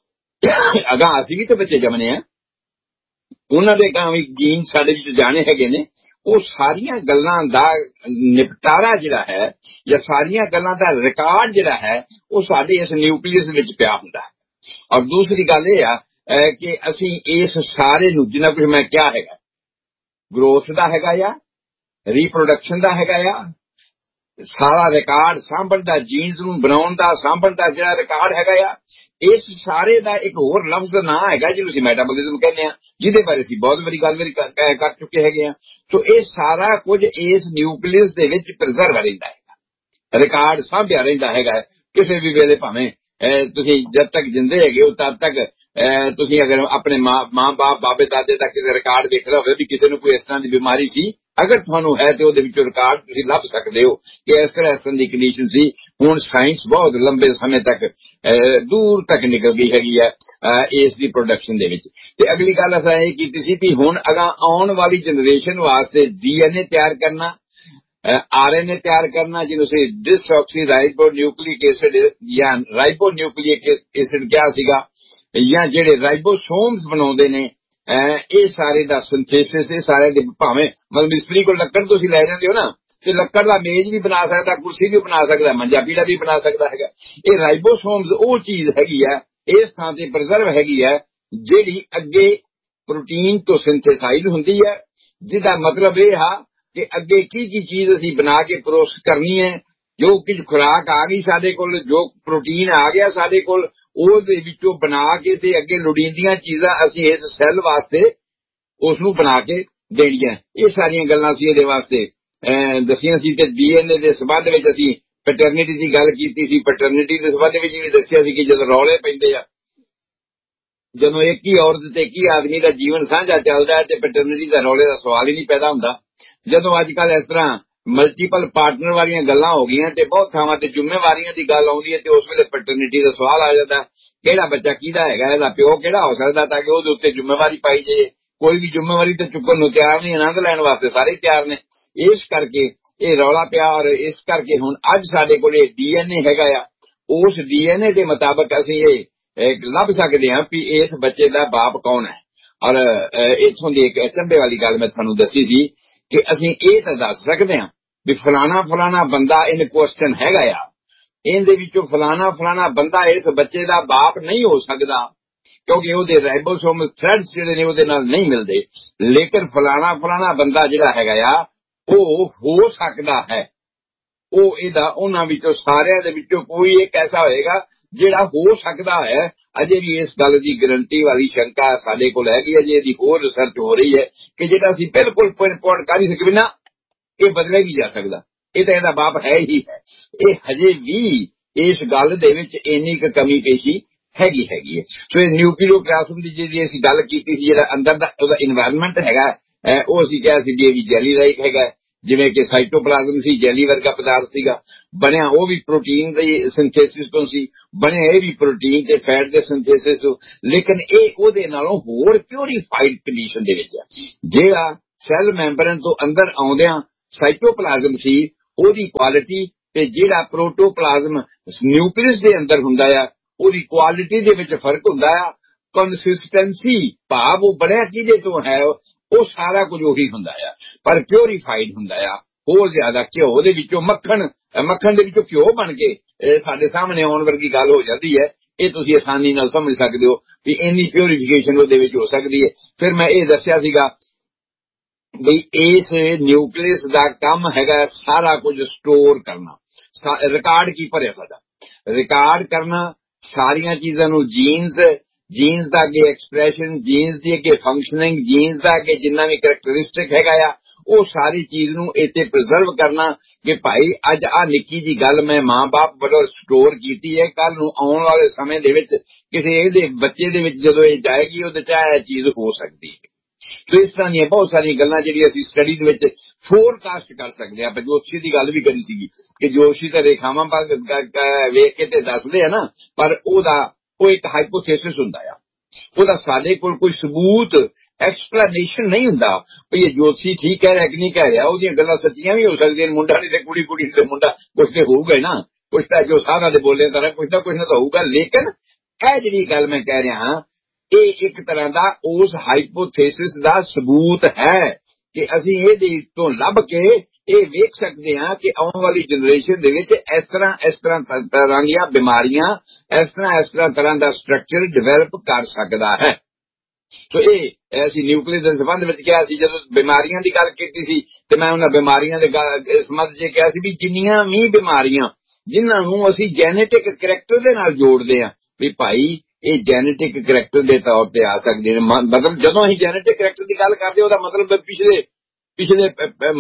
ਅਗਾਂ ਅਸੀਂ ਵੀ ਤਾਂ ਬੱਚੇ ਜੰਮਨੇ ਆ, ਉਹਨਾਂ ਦੇ ਗਾਂ ਵੀ ਜੀਨ ਸਾਡੇ ਵਿੱਚ ਜਾਣੇ ਹੈਗੇ ਨੇ। ਉਹ ਸਾਰੀਆਂ ਗੱਲਾਂ ਦਾ ਨਿਪਟਾਰਾ ਜਿਹੜਾ ਹੈ ਜਾਂ ਸਾਰੀਆਂ ਗੱਲਾਂ ਦਾ ਰਿਕਾਰਡ ਜਿਹੜਾ ਹੈ ਉਹ ਸਾਡੇ ਇਸ ਨਿਊਕਲੀਅਸ ਵਿੱਚ ਪਿਆ ਹੁੰਦਾ ਹੈ। ਔਰ ਦੂਸਰੀ ਗੱਲ ਇਹ ਆ ਕਿ ਅਸੀਂ ਇਸ ਸਾਰੇ ਨੂੰ ਜਿੰਨਾ ਕੁਝ ਮੈਂ ਕਿਹਾ ਹੈਗਾ, ਗਰੋਥ ਦਾ ਹੈਗਾ ਆ, ਰੀਪਰੋਡਕਸ਼ਨ ਦਾ ਹੈਗਾ ਆ, ਸਾਰਾ ਰਿਕਾਰਡ ਸਾਂਭਣ ਦਾ, ਜੀਨਸ ਨੂੰ ਬਣਾਉਣ ਦਾ, ਸਾਂਭਣ ਦਾ ਜਿਹੜਾ ਰਿਕਾਰਡ ਹੈਗਾ ਆ, ਇਸ ਸਾਰੇ ਦਾ ਇੱਕ ਹੋਰ ਲਫ਼ਜ਼ ਦਾ ਨਾਂ ਹੈਗਾ ਜਿਹਨੂੰ ਅਸੀਂ ਮੈਟਾਬੋਲਿਜ਼ਮ ਕਹਿੰਦੇ ਹਾਂ, ਜਿਹਦੇ ਬਾਰੇ ਅਸੀਂ ਬਹੁਤ ਵਾਰੀ ਗੱਲ ਕਰ ਚੁੱਕੇ ਹੈਗੇ ਹਾਂ। ਸੋ ਇਹ ਸਾਰਾ ਕੁਝ ਇਸ ਨਿਊਕਲੀਅਸ ਦੇ ਵਿੱਚ ਪ੍ਰੀਜ਼ਰਵ ਰਹਿੰਦਾ ਹੈਗਾ, ਰਿਕਾਰਡ ਸਾਂਭਿਆ ਰਹਿੰਦਾ ਹੈਗਾ। ਕਿਸੇ ਵੀ ਵੇਲੇ ਭਾਵੇਂ ਤੁਸੀਂ ਜਦ ਤੱਕ ਜਿੰਦੇ ਹੈਗੇ ਹੋ ਤਦ ਤੱਕ ਤੁਸੀਂ ਅਗਰ ਆਪਣੇ ਮਾਂ ਬਾਪ ਬਾਬੇ ਦਾਦੇ ਦਾ ਕਿਸੇ ਰਿਕਾਰਡ ਵੇਖਣਾ ਹੋਵੇ ਵੀ ਕਿਸੇ ਨੂੰ ਕੋਈ ਇਸ ਤਰ੍ਹਾਂ ਦੀ ਬਿਮਾਰੀ ਸੀ, ਅਗਰ ਤੁਹਾਨੂੰ ਹੈ ਤੇ ਉਹਦੇ ਵਿੱਚੋਂ ਰਿਕਾਰਡ ਤੁਸੀਂ ਲੱਭ ਸਕਦੇ ਹੋ ਕਿ ਇਸ ਤਰ੍ਹਾਂ ਦੀ ਕੰਡੀਸ਼ਨ ਸੀ। ਹੁਣ ਸਾਇੰਸ ਬਹੁਤ ਲੰਬੇ ਸਮੇਂ ਤੱਕ ਦੂਰ ਤੱਕ ਨਿਕਲ ਗਈ ਹੈਗੀ ਹੈ ਇਸ ਦੀ ਪ੍ਰੋਡਕਸ਼ਨ ਦੇ ਵਿੱਚ। ਤੇ ਅਗਲੀ ਗੱਲ ਅਸਾਂ ਇਹ ਕੀਤੀ ਸੀ ਵੀ ਹੁਣ ਅਗਾਂ ਆਉਣ ਵਾਲੀ ਜਨਰੇਸ਼ਨ ਵਾਸਤੇ DNA ਤਿਆਰ ਕਰਨਾ, RNA ਤਿਆਰ ਕਰਨਾ, ਜਿਹਨੂੰ ਅਸੀਂ ਡਿਸਆਕਸੀ ਰਾਈਬੋ ਨਿਊਕਲਿਕ ਐਸਿਡ ਜਾਂ ਰਾਈਬੋ ਨਿਊਕਲਿਕ ਐਸਿਡ ਕਿਹਾ ਸੀਗਾ, ਜਾਂ ਜਿਹੜੇ ਰਾਈਬੋਸੋਮਸ ਬਣਾਉਂਦੇ ਨੇ, ਇਹ ਸਾਰੇ ਦਾ ਸਿੰਥੇਸਿਸ, ਇਹ ਸਾਰੇ ਦੇ ਭਾਵੇਂ ਮਤਲਬ ਮਿਸਤਰੀ ਕੋਲ ਲੱਕੜ ਤੁਸੀਂ ਲੈ ਜਾਂਦੇ ਹੋ ਨਾ, ਤੇ ਲੱਕੜ ਦਾ ਮੇਜ਼ ਵੀ ਬਣਾ ਸਕਦਾ, ਕੁਰਸੀ ਵੀ ਬਣਾ ਸਕਦਾ, ਮੰਜਾ ਪੀੜਾ ਵੀ ਬਣਾ ਸਕਦਾ ਹੈਗਾ। ਇਹ ਰਾਈਬੋਸੋਮਸ ਉਹ ਚੀਜ਼ ਹੈਗੀ ਹੈ ਇਸ ਥਾਂ ਤੇ ਪ੍ਰੀਜ਼ਰਵ ਹੈਗੀ ਹੈ ਜਿਹੜੀ ਅੱਗੇ ਪ੍ਰੋਟੀਨ ਤੋਂ ਸਿੰਥੇਸਾਈਜ਼ ਹੁੰਦੀ ਹੈ, ਜਿਹਦਾ ਮਤਲਬ ਇਹ ਆ ਕਿ ਅੱਗੇ ਕੀ ਚੀਜ਼ ਅਸੀਂ ਬਣਾ ਕੇ ਪ੍ਰੋਸੈਸ ਕਰਨੀ ਹੈ। ਜੋ ਕੁਝ ਖੁਰਾਕ ਆ ਗਈ ਸਾਡੇ ਕੋਲ, ਜੋ ਪ੍ਰੋਟੀਨ ਆ ਗਿਆ ਸਾਡੇ ਕੋਲ, ਉਹਦੇ ਵਿੱਚੋਂ ਬਣਾ ਕੇ ਤੇ ਅੱਗੇ ਲੋੜੀਂਦੀਆਂ ਚੀਜ਼ਾਂ ਅਸੀਂ ਇਸ ਸੈੱਲ ਵਾਸਤੇ ਉਸ ਨੂੰ ਬਣਾ ਕੇ ਦੇਣੀਆਂ। ਇਹ ਸਾਰੀਆਂ ਗੱਲਾਂ ਅਸੀਂ ਇਹਦੇ ਵਾਸਤੇ ਦੱਸੀਆਂ ਸੀ। ਤੇ DNA ਦੇ ਸੰਬੰਧ ਵਿੱਚ ਅਸੀਂ ਪੈਟਰਨਿਟੀ ਦੀ ਗੱਲ ਕੀਤੀ ਸੀ। ਪੈਟਰਨਿਟੀ ਦੇ ਸੰਬੰਧ ਵਿੱਚ ਵੀ ਦੱਸਿਆ ਸੀ ਕਿ ਜਦੋਂ ਰੌਲੇ ਪੈਂਦੇ ਆ, ਜਦੋਂ ਇੱਕ ਹੀ ਔਰਤ ਤੇ ਇੱਕ ਹੀ ਆਦਮੀ ਦਾ ਜੀਵਨ ਸਾਂਝਾ ਚੱਲਦਾ ਹੈ ਤੇ ਪੈਟਰਨਿਟੀ ਦਾ ਰੌਲੇ ਦਾ ਸਵਾਲ ਹੀ ਨਹੀਂ ਪੈਦਾ ਹੁੰਦਾ। ਜਦੋਂ ਅੱਜ ਕੱਲ੍ਹ ਇਸ ਤਰ੍ਹਾਂ ਮਲਟੀਪਲ ਪਾਰਟਨਰ ਵਾਲੀਆਂ ਗੱਲਾਂ ਹੋ ਗਈਆਂ ਤੇ ਬਹੁਤ ਥਾਵਾਂ ਤੇ ਜ਼ਿੰਮੇਵਾਰੀਆਂ ਦੀ ਗੱਲ ਆਉਂਦੀ ਹੈ ਤੇ ਉਸ ਵੇਲੇ ਪੈਟਰਨਿਟੀ ਦਾ ਸਵਾਲ ਆ ਜਾਂਦਾ, ਕਿਹੜਾ ਬੱਚਾ ਕਿਹਦਾ ਹੈਗਾ, ਇਹਦਾ ਪਿਓ ਕਿਹੜਾ ਹੋ ਸਕਦਾ, ਤਾਂ ਕਿ ਉਹਦੇ ਉੱਤੇ ਜ਼ਿੰਮੇਵਾਰੀ ਪਾਈ ਜਾਏ। ਕੋਈ ਵੀ ਜ਼ਿੰਮੇਵਾਰੀ ਤੇ ਚੁੱਕਣ ਨੂੰ ਤਿਆਰ ਨਹੀਂ, ਆਨੰਦ ਲੈਣ ਵਾਸਤੇ ਸਾਰੇ ਤਿਆਰ ਨੇ। ਇਸ ਕਰਕੇ ਇਹ ਰੌਲਾ ਪਿਆ, ਔਰ ਇਸ ਕਰਕੇ ਹੁਣ ਅੱਜ ਸਾਡੇ ਕੋਲ ਇਹ DNA ਹੈਗਾ ਆ। ਉਸ DNA ਦੇ ਮੁਤਾਬਕ ਅਸੀਂ ਇਹ ਲੱਭ ਸਕਦੇ ਹਾਂ ਵੀ ਇਸ ਬੱਚੇ ਦਾ ਬਾਪ ਕੌਣ ਹੈ। ਔਰ ਇੱਥੋਂ ਦੀ ਇੱਕ ਅਚੰਭੇ ਵਾਲੀ ਗੱਲ ਮੈਂ ਤੁਹਾਨੂੰ ਦੱਸੀ ਸੀ ਕਿ ਅਸੀਂ ਇਹ ਤਾਂ ਦੱਸ ਸਕਦੇ ਹਾਂ ਵੀ ਫਲਾਣਾ ਬੰਦਾ ਇਨ ਕੁਐਸਚਨ ਹੈਗਾ ਆ, ਇਹਦੇ ਵਿੱਚੋਂ ਫਲਾਣਾ ਬੰਦਾ ਇਸ ਬੱਚੇ ਦਾ ਬਾਪ ਨਹੀਂ ਹੋ ਸਕਦਾ ਕਿਉਂਕਿ ਉਹਦੇ ਰਾਈਬੋਸੋਮਸ ਥ੍ਰੈਡਸ ਜਿਹੜੇ ਨੇ ਉਹਦੇ ਨਾਲ ਨਹੀਂ ਮਿਲਦੇ। ਲੇਕਿਨ ਫਲਾਣਾ ਬੰਦਾ ਜਿਹੜਾ ਹੈਗਾ ਆ ਉਹ ਹੋ ਸਕਦਾ ਹੈ, ਉਹ ਇਹਦਾ ਉਹਨਾਂ ਵਿੱਚੋਂ ਸਾਰਿਆਂ ਦੇ ਵਿੱਚੋਂ ਕੋਈ ਇੱਕ ਐਸਾ ਹੋਏਗਾ ਜਿਹੜਾ ਹੋ ਸਕਦਾ ਹੈ। ਅਜੇ ਵੀ ਇਸ ਗੱਲ ਦੀ ਗਰੰਟੀ ਵਾਲੀ ਸ਼ੰਕਾ ਸਾਡੇ ਕੋਲ ਹੈਗੀ, ਅਜੇ ਇਹਦੀ ਹੋਰ ਰਿਸਰਚ ਹੋ ਰਹੀ ਹੈ ਕਿ ਜਿਹੜਾ ਅਸੀਂ ਬਿਲਕੁਲ ਪੁਆਇੰਟ ਕਰ ਨਹੀਂ ਸਕਦੇ ਨਾ, ਇਹ ਬਦਲਿਆ ਵੀ ਜਾ ਸਕਦਾ, ਇਹ ਤਾਂ ਇਹਦਾ ਬਾਪ ਹੈ ਹੀ ਹੈ। ਇਹ ਹਜੇ ਵੀ ਇਸ ਗੱਲ ਦੇ ਵਿੱਚ ਇੰਨੀ ਕੁ ਕਮੀ ਪੇਸ਼ੀ ਹੈਗੀ ਹੈ। ਸੋ ਇਹ ਨਿਊਕਲੀਓਪਲਾਜ਼ਮ ਦੀ ਜਿਹੜੀ ਅਸੀਂ ਗੱਲ ਕੀਤੀ ਸੀ, ਜਿਹੜਾ ਅੰਦਰ ਦਾ ਉਹਦਾ ਇਨਵਾਇਰਨਮੈਂਟ ਹੈਗਾ, ਉਹ ਅਸੀਂ ਕਿਹਾ ਸੀ ਵੀ ਜੈਲੀ ਲਾਈਕ ਹੈਗਾ, ਜਿਵੇਂ ਕਿ ਸਾਈਟੋਪਲਾਜ਼ਮ ਸੀ ਜੈਲੀ ਵਰਗਾ ਪਦਾਰਥ ਸੀਗਾ, ਬਣਿਆ ਉਹ ਵੀ ਪ੍ਰੋਟੀਨ ਦੇ ਸਿੰਥੇਸਿਸ ਤੋਂ ਸੀ, ਬਣਿਆ ਇਹ ਵੀ ਪ੍ਰੋਟੀਨ ਤੇ ਫੈਟ ਦੇ ਸਿੰਥੇਸਿਸ ਤੋਂ। ਲੇਕਿਨ ਇਹ ਉਹਦੇ ਨਾਲੋਂ ਹੋਰ ਪਿਉਰੀਫਾਈਡ ਕੰਡੀਸ਼ਨ ਦੇ ਵਿੱਚ ਹੈ। ਜਿਹੜਾ ਸੈੱਲ ਮੈਂਬਰਨ ਤੋਂ ਅੰਦਰ ਆਉਂਦਿਆਂ ਸਾਈਟੋਪਲਾਜ਼ਮ ਸੀ ਉਹਦੀ ਕੁਆਲਿਟੀ ਤੇ ਜਿਹੜਾ ਪ੍ਰੋਟੋਪਲਾਜ਼ਮ ਨਿਊਕਲੀਅਸ ਦੇ ਅੰਦਰ ਹੁੰਦਾ ਆ ਉਹਦੀ ਕੁਆਲਿਟੀ ਦੇ ਵਿੱਚ ਫਰਕ ਹੁੰਦਾ ਆ। ਕੰਸਿਸਟੈਂਸੀ ਭਾਵ ਉਹ ਬਣਿਆ ਕਿਹਦੇ ਤੋਂ ਹੈ ਉਹ ਸਾਰਾ ਕੁਝ ਉਹੀ ਹੁੰਦਾ ਆ, ਪਰ ਪਿਉਰੀਫਾਈਡ ਹੁੰਦਾ ਆ। ਹੋਰ ਜ਼ਿਆਦਾ ਘਿਓ ਦੇ ਵਿੱਚੋਂ ਮੱਖਣ ਦੇ ਵਿੱਚੋਂ ਘਿਓ ਬਣ ਕੇ ਸਾਡੇ ਸਾਹਮਣੇ ਆਉਣ ਵਰਗੀ ਗੱਲ ਹੋ ਜਾਂਦੀ ਹੈ। ਇਹ ਤੁਸੀਂ ਆਸਾਨੀ ਨਾਲ ਸਮਝ ਸਕਦੇ ਹੋ ਵੀ ਇੰਨੀ ਪਿਉਰੀਫਿਕੇਸ਼ਨ ਉਹਦੇ ਵਿੱਚ ਹੋ ਸਕਦੀ ਹੈ। ਫਿਰ ਮੈਂ ਇਹ ਦੱਸਿਆ ਸੀਗਾ ਬਈ ਇਸ ਨਿਊਕਲੀਅਸ ਦਾ ਕੰਮ ਹੈਗਾ ਸਾਰਾ ਕੁਝ ਸਟੋਰ ਕਰਨਾ, ਰਿਕਾਰਡ ਕੀਪਰ ਹੈ ਸਾਡਾ, ਰਿਕਾਰਡ ਕਰਨਾ ਸਾਰੀਆਂ ਚੀਜ਼ਾਂ ਨੂੰ। ਜੀਨਸ ਦਾ ਅੱਗੇ ਐਕਸਪ੍ਰੈਸ਼ਨ, ਜੀਨਸ ਦੀ ਅੱਗੇ ਫੰਕਸ਼ਨਿੰਗ, ਜੀਨਸ ਦਾ ਅੱਗੇ ਜਿੰਨਾ ਵੀ ਕਰੈਕਟਰਿਸਟਿਕ ਹੈਗਾ ਆ ਉਹ ਸਾਰੀ ਚੀਜ਼ ਨੂੰ ਇੱਥੇ ਪ੍ਰੀਜ਼ਰਵ ਕਰਨਾ ਕਿ ਭਾਈ ਅੱਜ ਆ ਨਿੱਕੀ ਜੀ ਗੱਲ ਮੈਂ ਮਾਂ-ਬਾਪ ਵੱਲੋਂ ਸਟੋਰ ਕੀਤੀ ਹੈ, ਕੱਲ ਨੂੰ ਆਉਣ ਵਾਲੇ ਸਮੇਂ ਦੇ ਵਿੱਚ ਕਿਸੇ ਇਹਦੇ ਬੱਚੇ ਦੇ ਵਿੱਚ ਜਦੋਂ ਇਹ ਜਾਏਗੀ ਉਹਦੇ ਚ ਇਹ ਚੀਜ਼ ਹੋ ਸਕਦੀ ਹੈ। ਸੋ ਇਸ ਤਰ੍ਹਾਂ ਦੀਆਂ ਬਹੁਤ ਸਾਰੀਆਂ ਗੱਲਾਂ ਜਿਹੜੀਆਂ ਅਸੀਂ ਸਟੱਡੀ ਦੇ ਵਿੱਚ ਫੋਰਕਾਸਟ ਕਰ ਸਕਦੇ ਹਾਂ। ਆਪਾਂ ਜੋਤਸ਼ੀ ਦੀ ਗੱਲ ਵੀ ਕਰੀ ਸੀਗੀ ਕਿ ਜੋਤਸ਼ੀ ਤਾਂ ਰੇਖਾਵਾਂ ਵੇਖ ਕੇ ਤੇ ਦੱਸਦੇ ਆ ਨਾ, ਪਰ ਉਹ ਇੱਕ ਹਾਈਪੋਥੇਸਿਸ ਹੁੰਦਾ ਆ, ਉਹਦਾ ਸਾਡੇ ਕੋਲ ਕੋਈ ਸਬੂਤ ਐਕਸਪਲੇਨੇਸ਼ਨ ਨਹੀਂ ਹੁੰਦਾ ਵੀ ਇਹ ਜੋਤਸ਼ੀ ਠੀਕ ਕਹਿ ਰਿਹਾ ਕਿ ਨਹੀਂ ਕਹਿ ਰਿਹਾ। ਉਹਦੀਆਂ ਗੱਲਾਂ ਸੱਚੀਆਂ ਵੀ ਹੋ ਸਕਦੀਆਂ, ਮੁੰਡਾ ਨਹੀਂ ਤੇ ਕੁੜੀ ਤੇ ਮੁੰਡਾ, ਕੁਛ ਤੇ ਹੋਊਗਾ ਹੀ ਨਾ, ਕੁਛ ਤਾਂ ਜੋ ਸਾਰਾ ਦੇ ਬੋਲੇ ਤਰ੍ਹਾਂ ਕੁਛ ਨਾ ਤਾਂ ਹੋਊਗਾ। ਲੇਕਿਨ ਇਹ ਜਿਹੜੀ ਗੱਲ ਮੈਂ ਕਹਿ ਰਿਹਾ ਹਾਂ ਇਹ ਇੱਕ ਤਰ੍ਹਾਂ ਦਾ ਉਸ ਹਾਈਪੋਥੇਸਿਸ ਦਾ ਸਬੂਤ ਹੈ ਕਿ ਅਸੀਂ ਇਹਦੇ ਤੋਂ ਲੱਭ ਕੇ ਇਹ ਵੇਖ ਸਕਦੇ ਹਾਂ ਕਿ ਆਉਣ ਵਾਲੀ ਜਨਰੇਸ਼ਨ ਦੇ ਵਿੱਚ ਇਸ ਤਰ੍ਹਾਂ ਦੀਆਂ ਬਿਮਾਰੀਆਂ, ਇਸ ਤਰ੍ਹਾਂ ਦਾ ਸਟਰਕਚਰ ਡਿਵੈਲਪ ਕਰ ਸਕਦਾ ਹੈ। ਸੋ ਇਹ ਅਸੀਂ ਨਿਊਕਲੀਅਸ ਦੇ ਸੰਬੰਧ ਵਿੱਚ ਕਿਹਾ ਸੀ, ਜਦੋਂ ਬਿਮਾਰੀਆਂ ਦੀ ਗੱਲ ਕੀਤੀ ਸੀ ਤੇ ਮੈਂ ਉਹਨਾਂ ਬਿਮਾਰੀਆਂ ਦੇ ਸੰਬੰਧ 'ਚ ਕਿਹਾ ਸੀ ਵੀ ਜਿੰਨੀਆਂ ਵੀ ਬਿਮਾਰੀਆਂ ਜਿਨ੍ਹਾਂ ਨੂੰ ਅਸੀਂ ਜੈਨੇਟਿਕ ਕਰੈਕਟਰ ਦੇ ਨਾਲ ਜੋੜਦੇ ਹਾਂ ਵੀ ਭਾਈ ਇਹ ਜੈਨੇਟਿਕ ਕਰੈਕਟਰ ਦੇ ਤੌਰ ਤੇ ਆ ਸਕਦੇ ਨੇ। ਮਤਲਬ ਜਦੋਂ ਅਸੀਂ ਜੈਨੇਟਿਕ ਕਰੈਕਟਰ ਦੀ ਗੱਲ ਕਰਦੇ ਉਹਦਾ ਮਤਲਬ ਪਿਛਲੇ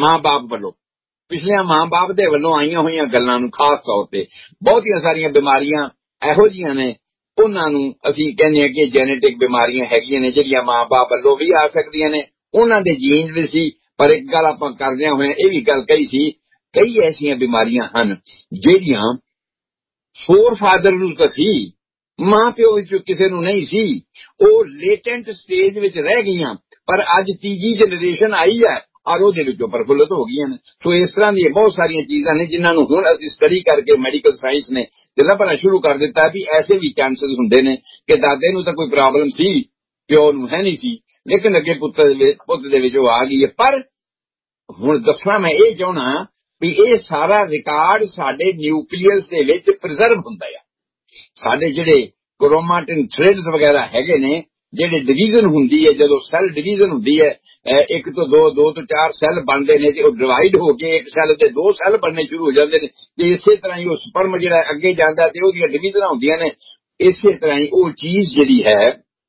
ਪਿਛਲੇ ਮਾਂ-ਬਾਪ ਦੇ ਵੱਲੋਂ ਆਈਆਂ ਹੋਈਆਂ ਗੱਲਾਂ ਨੂੰ ਖਾਸ ਤੌਰ ਤੇ ਬਹੁਤੀਆਂ ਸਾਰੀਆਂ ਬਿਮਾਰੀਆਂ ਇਹੋ ਜਿਹੀਆਂ ਨੇ ਉਹਨਾਂ ਨੂੰ ਅਸੀਂ ਕਹਿੰਦੇ ਹਾਂ ਕਿ ਜੈਨੇਟਿਕ ਬਿਮਾਰੀਆਂ ਹੈਗੀਆਂ ਨੇ ਜਿਹੜੀਆਂ ਮਾਂ-ਬਾਪ ਵੱਲੋਂ ਵੀ ਆ ਸਕਦੀਆਂ ਨੇ, ਉਹਨਾਂ ਦੇ ਜੀਨ ਵੀ ਸੀ। ਪਰ ਇੱਕ ਗੱਲ ਆਪਾਂ ਕਰਦਿਆਂ ਹੋਇਆ ਇਹ ਵੀ ਗੱਲ ਕਹੀ ਸੀ, ਕਈ ਐਸੀਆਂ ਬਿਮਾਰੀਆਂ ਹਨ ਜਿਹੜੀਆਂ ਫੋਰ ਫਾਦਰ ਨੂੰ ਤਾਂ ਸੀ, ਮਾਂ ਪਿਓ ਵਿੱਚੋਂ ਕਿਸੇ ਨੂੰ ਨਹੀਂ ਸੀ, ਉਹ ਲੇਟੈਂਟ ਸਟੇਜ ਵਿੱਚ ਰਹਿ ਗਈਆਂ, ਪਰ ਅੱਜ ਤੀਜੀ ਜਨਰੇਸ਼ਨ ਆਈ ਹੈ ਔਰ ਉਹਦੇ ਵਿੱਚੋਂ ਪ੍ਰਫੁੱਲਤ ਹੋ ਗਈਆਂ ਨੇ। ਸੋ ਇਸ ਤਰ੍ਹਾਂ ਦੀਆਂ ਬਹੁਤ ਸਾਰੀਆਂ ਚੀਜ਼ਾਂ ਨੇ ਜਿਨ੍ਹਾਂ ਨੂੰ ਹੁਣ ਅਸੀਂ ਸਟੱਡੀ ਕਰਕੇ ਮੈਡੀਕਲ ਸਾਇੰਸ ਨੇ ਲੱਭਣਾ ਸ਼ੁਰੂ ਕਰ ਦਿੱਤਾ ਵੀ ਐਸੇ ਵੀ ਚਾਂਸਸ ਹੁੰਦੇ ਨੇ ਕਿ ਦਾਦੇ ਨੂੰ ਤਾਂ ਕੋਈ ਪ੍ਰੋਬਲਮ ਸੀ, ਪਿਓ ਨੂੰ ਹੈ ਨਹੀਂ ਸੀ, ਲੇਕਿਨ ਅੱਗੇ ਪੁੱਤ ਦੇ ਵਿੱਚ ਉਹ ਆ ਗਈ ਹੈ। ਪਰ ਹੁਣ ਦੱਸਣਾ ਮੈਂ ਇਹ ਚਾਹੁੰਦਾ ਵੀ ਇਹ ਸਾਰਾ ਰਿਕਾਰਡ ਸਾਡੇ ਨਿਊਕਲੀਅਸ ਦੇ ਵਿੱਚ ਪ੍ਰੀਜ਼ਰਵ ਹੁੰਦਾ ਆ। ਸਾਡੇ ਜਿਹੜੇ ਕ੍ਰੋਮਾਟਿਨ ਥ੍ਰੈਡਸ ਵਗੈਰਾ ਹੈਗੇ ਨੇ, ਜਿਹੜੇ ਡਿਵੀਜ਼ਨ ਹੁੰਦੀ ਹੈ, ਜਦੋਂ ਸੈੱਲ ਡਿਵੀਜ਼ਨ ਹੁੰਦੀ ਹੈ, 1 ਤੋਂ 2, 2 ਤੋਂ 4 ਸੈੱਲ ਬਣਦੇ ਨੇ ਤੇ ਉਹ ਡਿਵਾਈਡ ਹੋ ਕੇ ਇੱਕ ਸੈੱਲ ਤੇ 2 ਸੈੱਲ ਬਣਨੇ ਸ਼ੁਰੂ ਹੋ ਜਾਂਦੇ ਨੇ। ਤੇ ਇਸੇ ਤਰ੍ਹਾਂ ਹੀ ਉਹ ਸਪਰਮ ਜਿਹੜਾ ਅੱਗੇ ਜਾਂਦਾ ਤੇ ਉਹਦੀਆਂ ਡਿਵੀਜ਼ਨਾਂ ਹੁੰਦੀਆਂ ਨੇ। ਇਸੇ ਤਰ੍ਹਾਂ ਹੀ ਉਹ ਚੀਜ਼ ਜਿਹੜੀ ਹੈ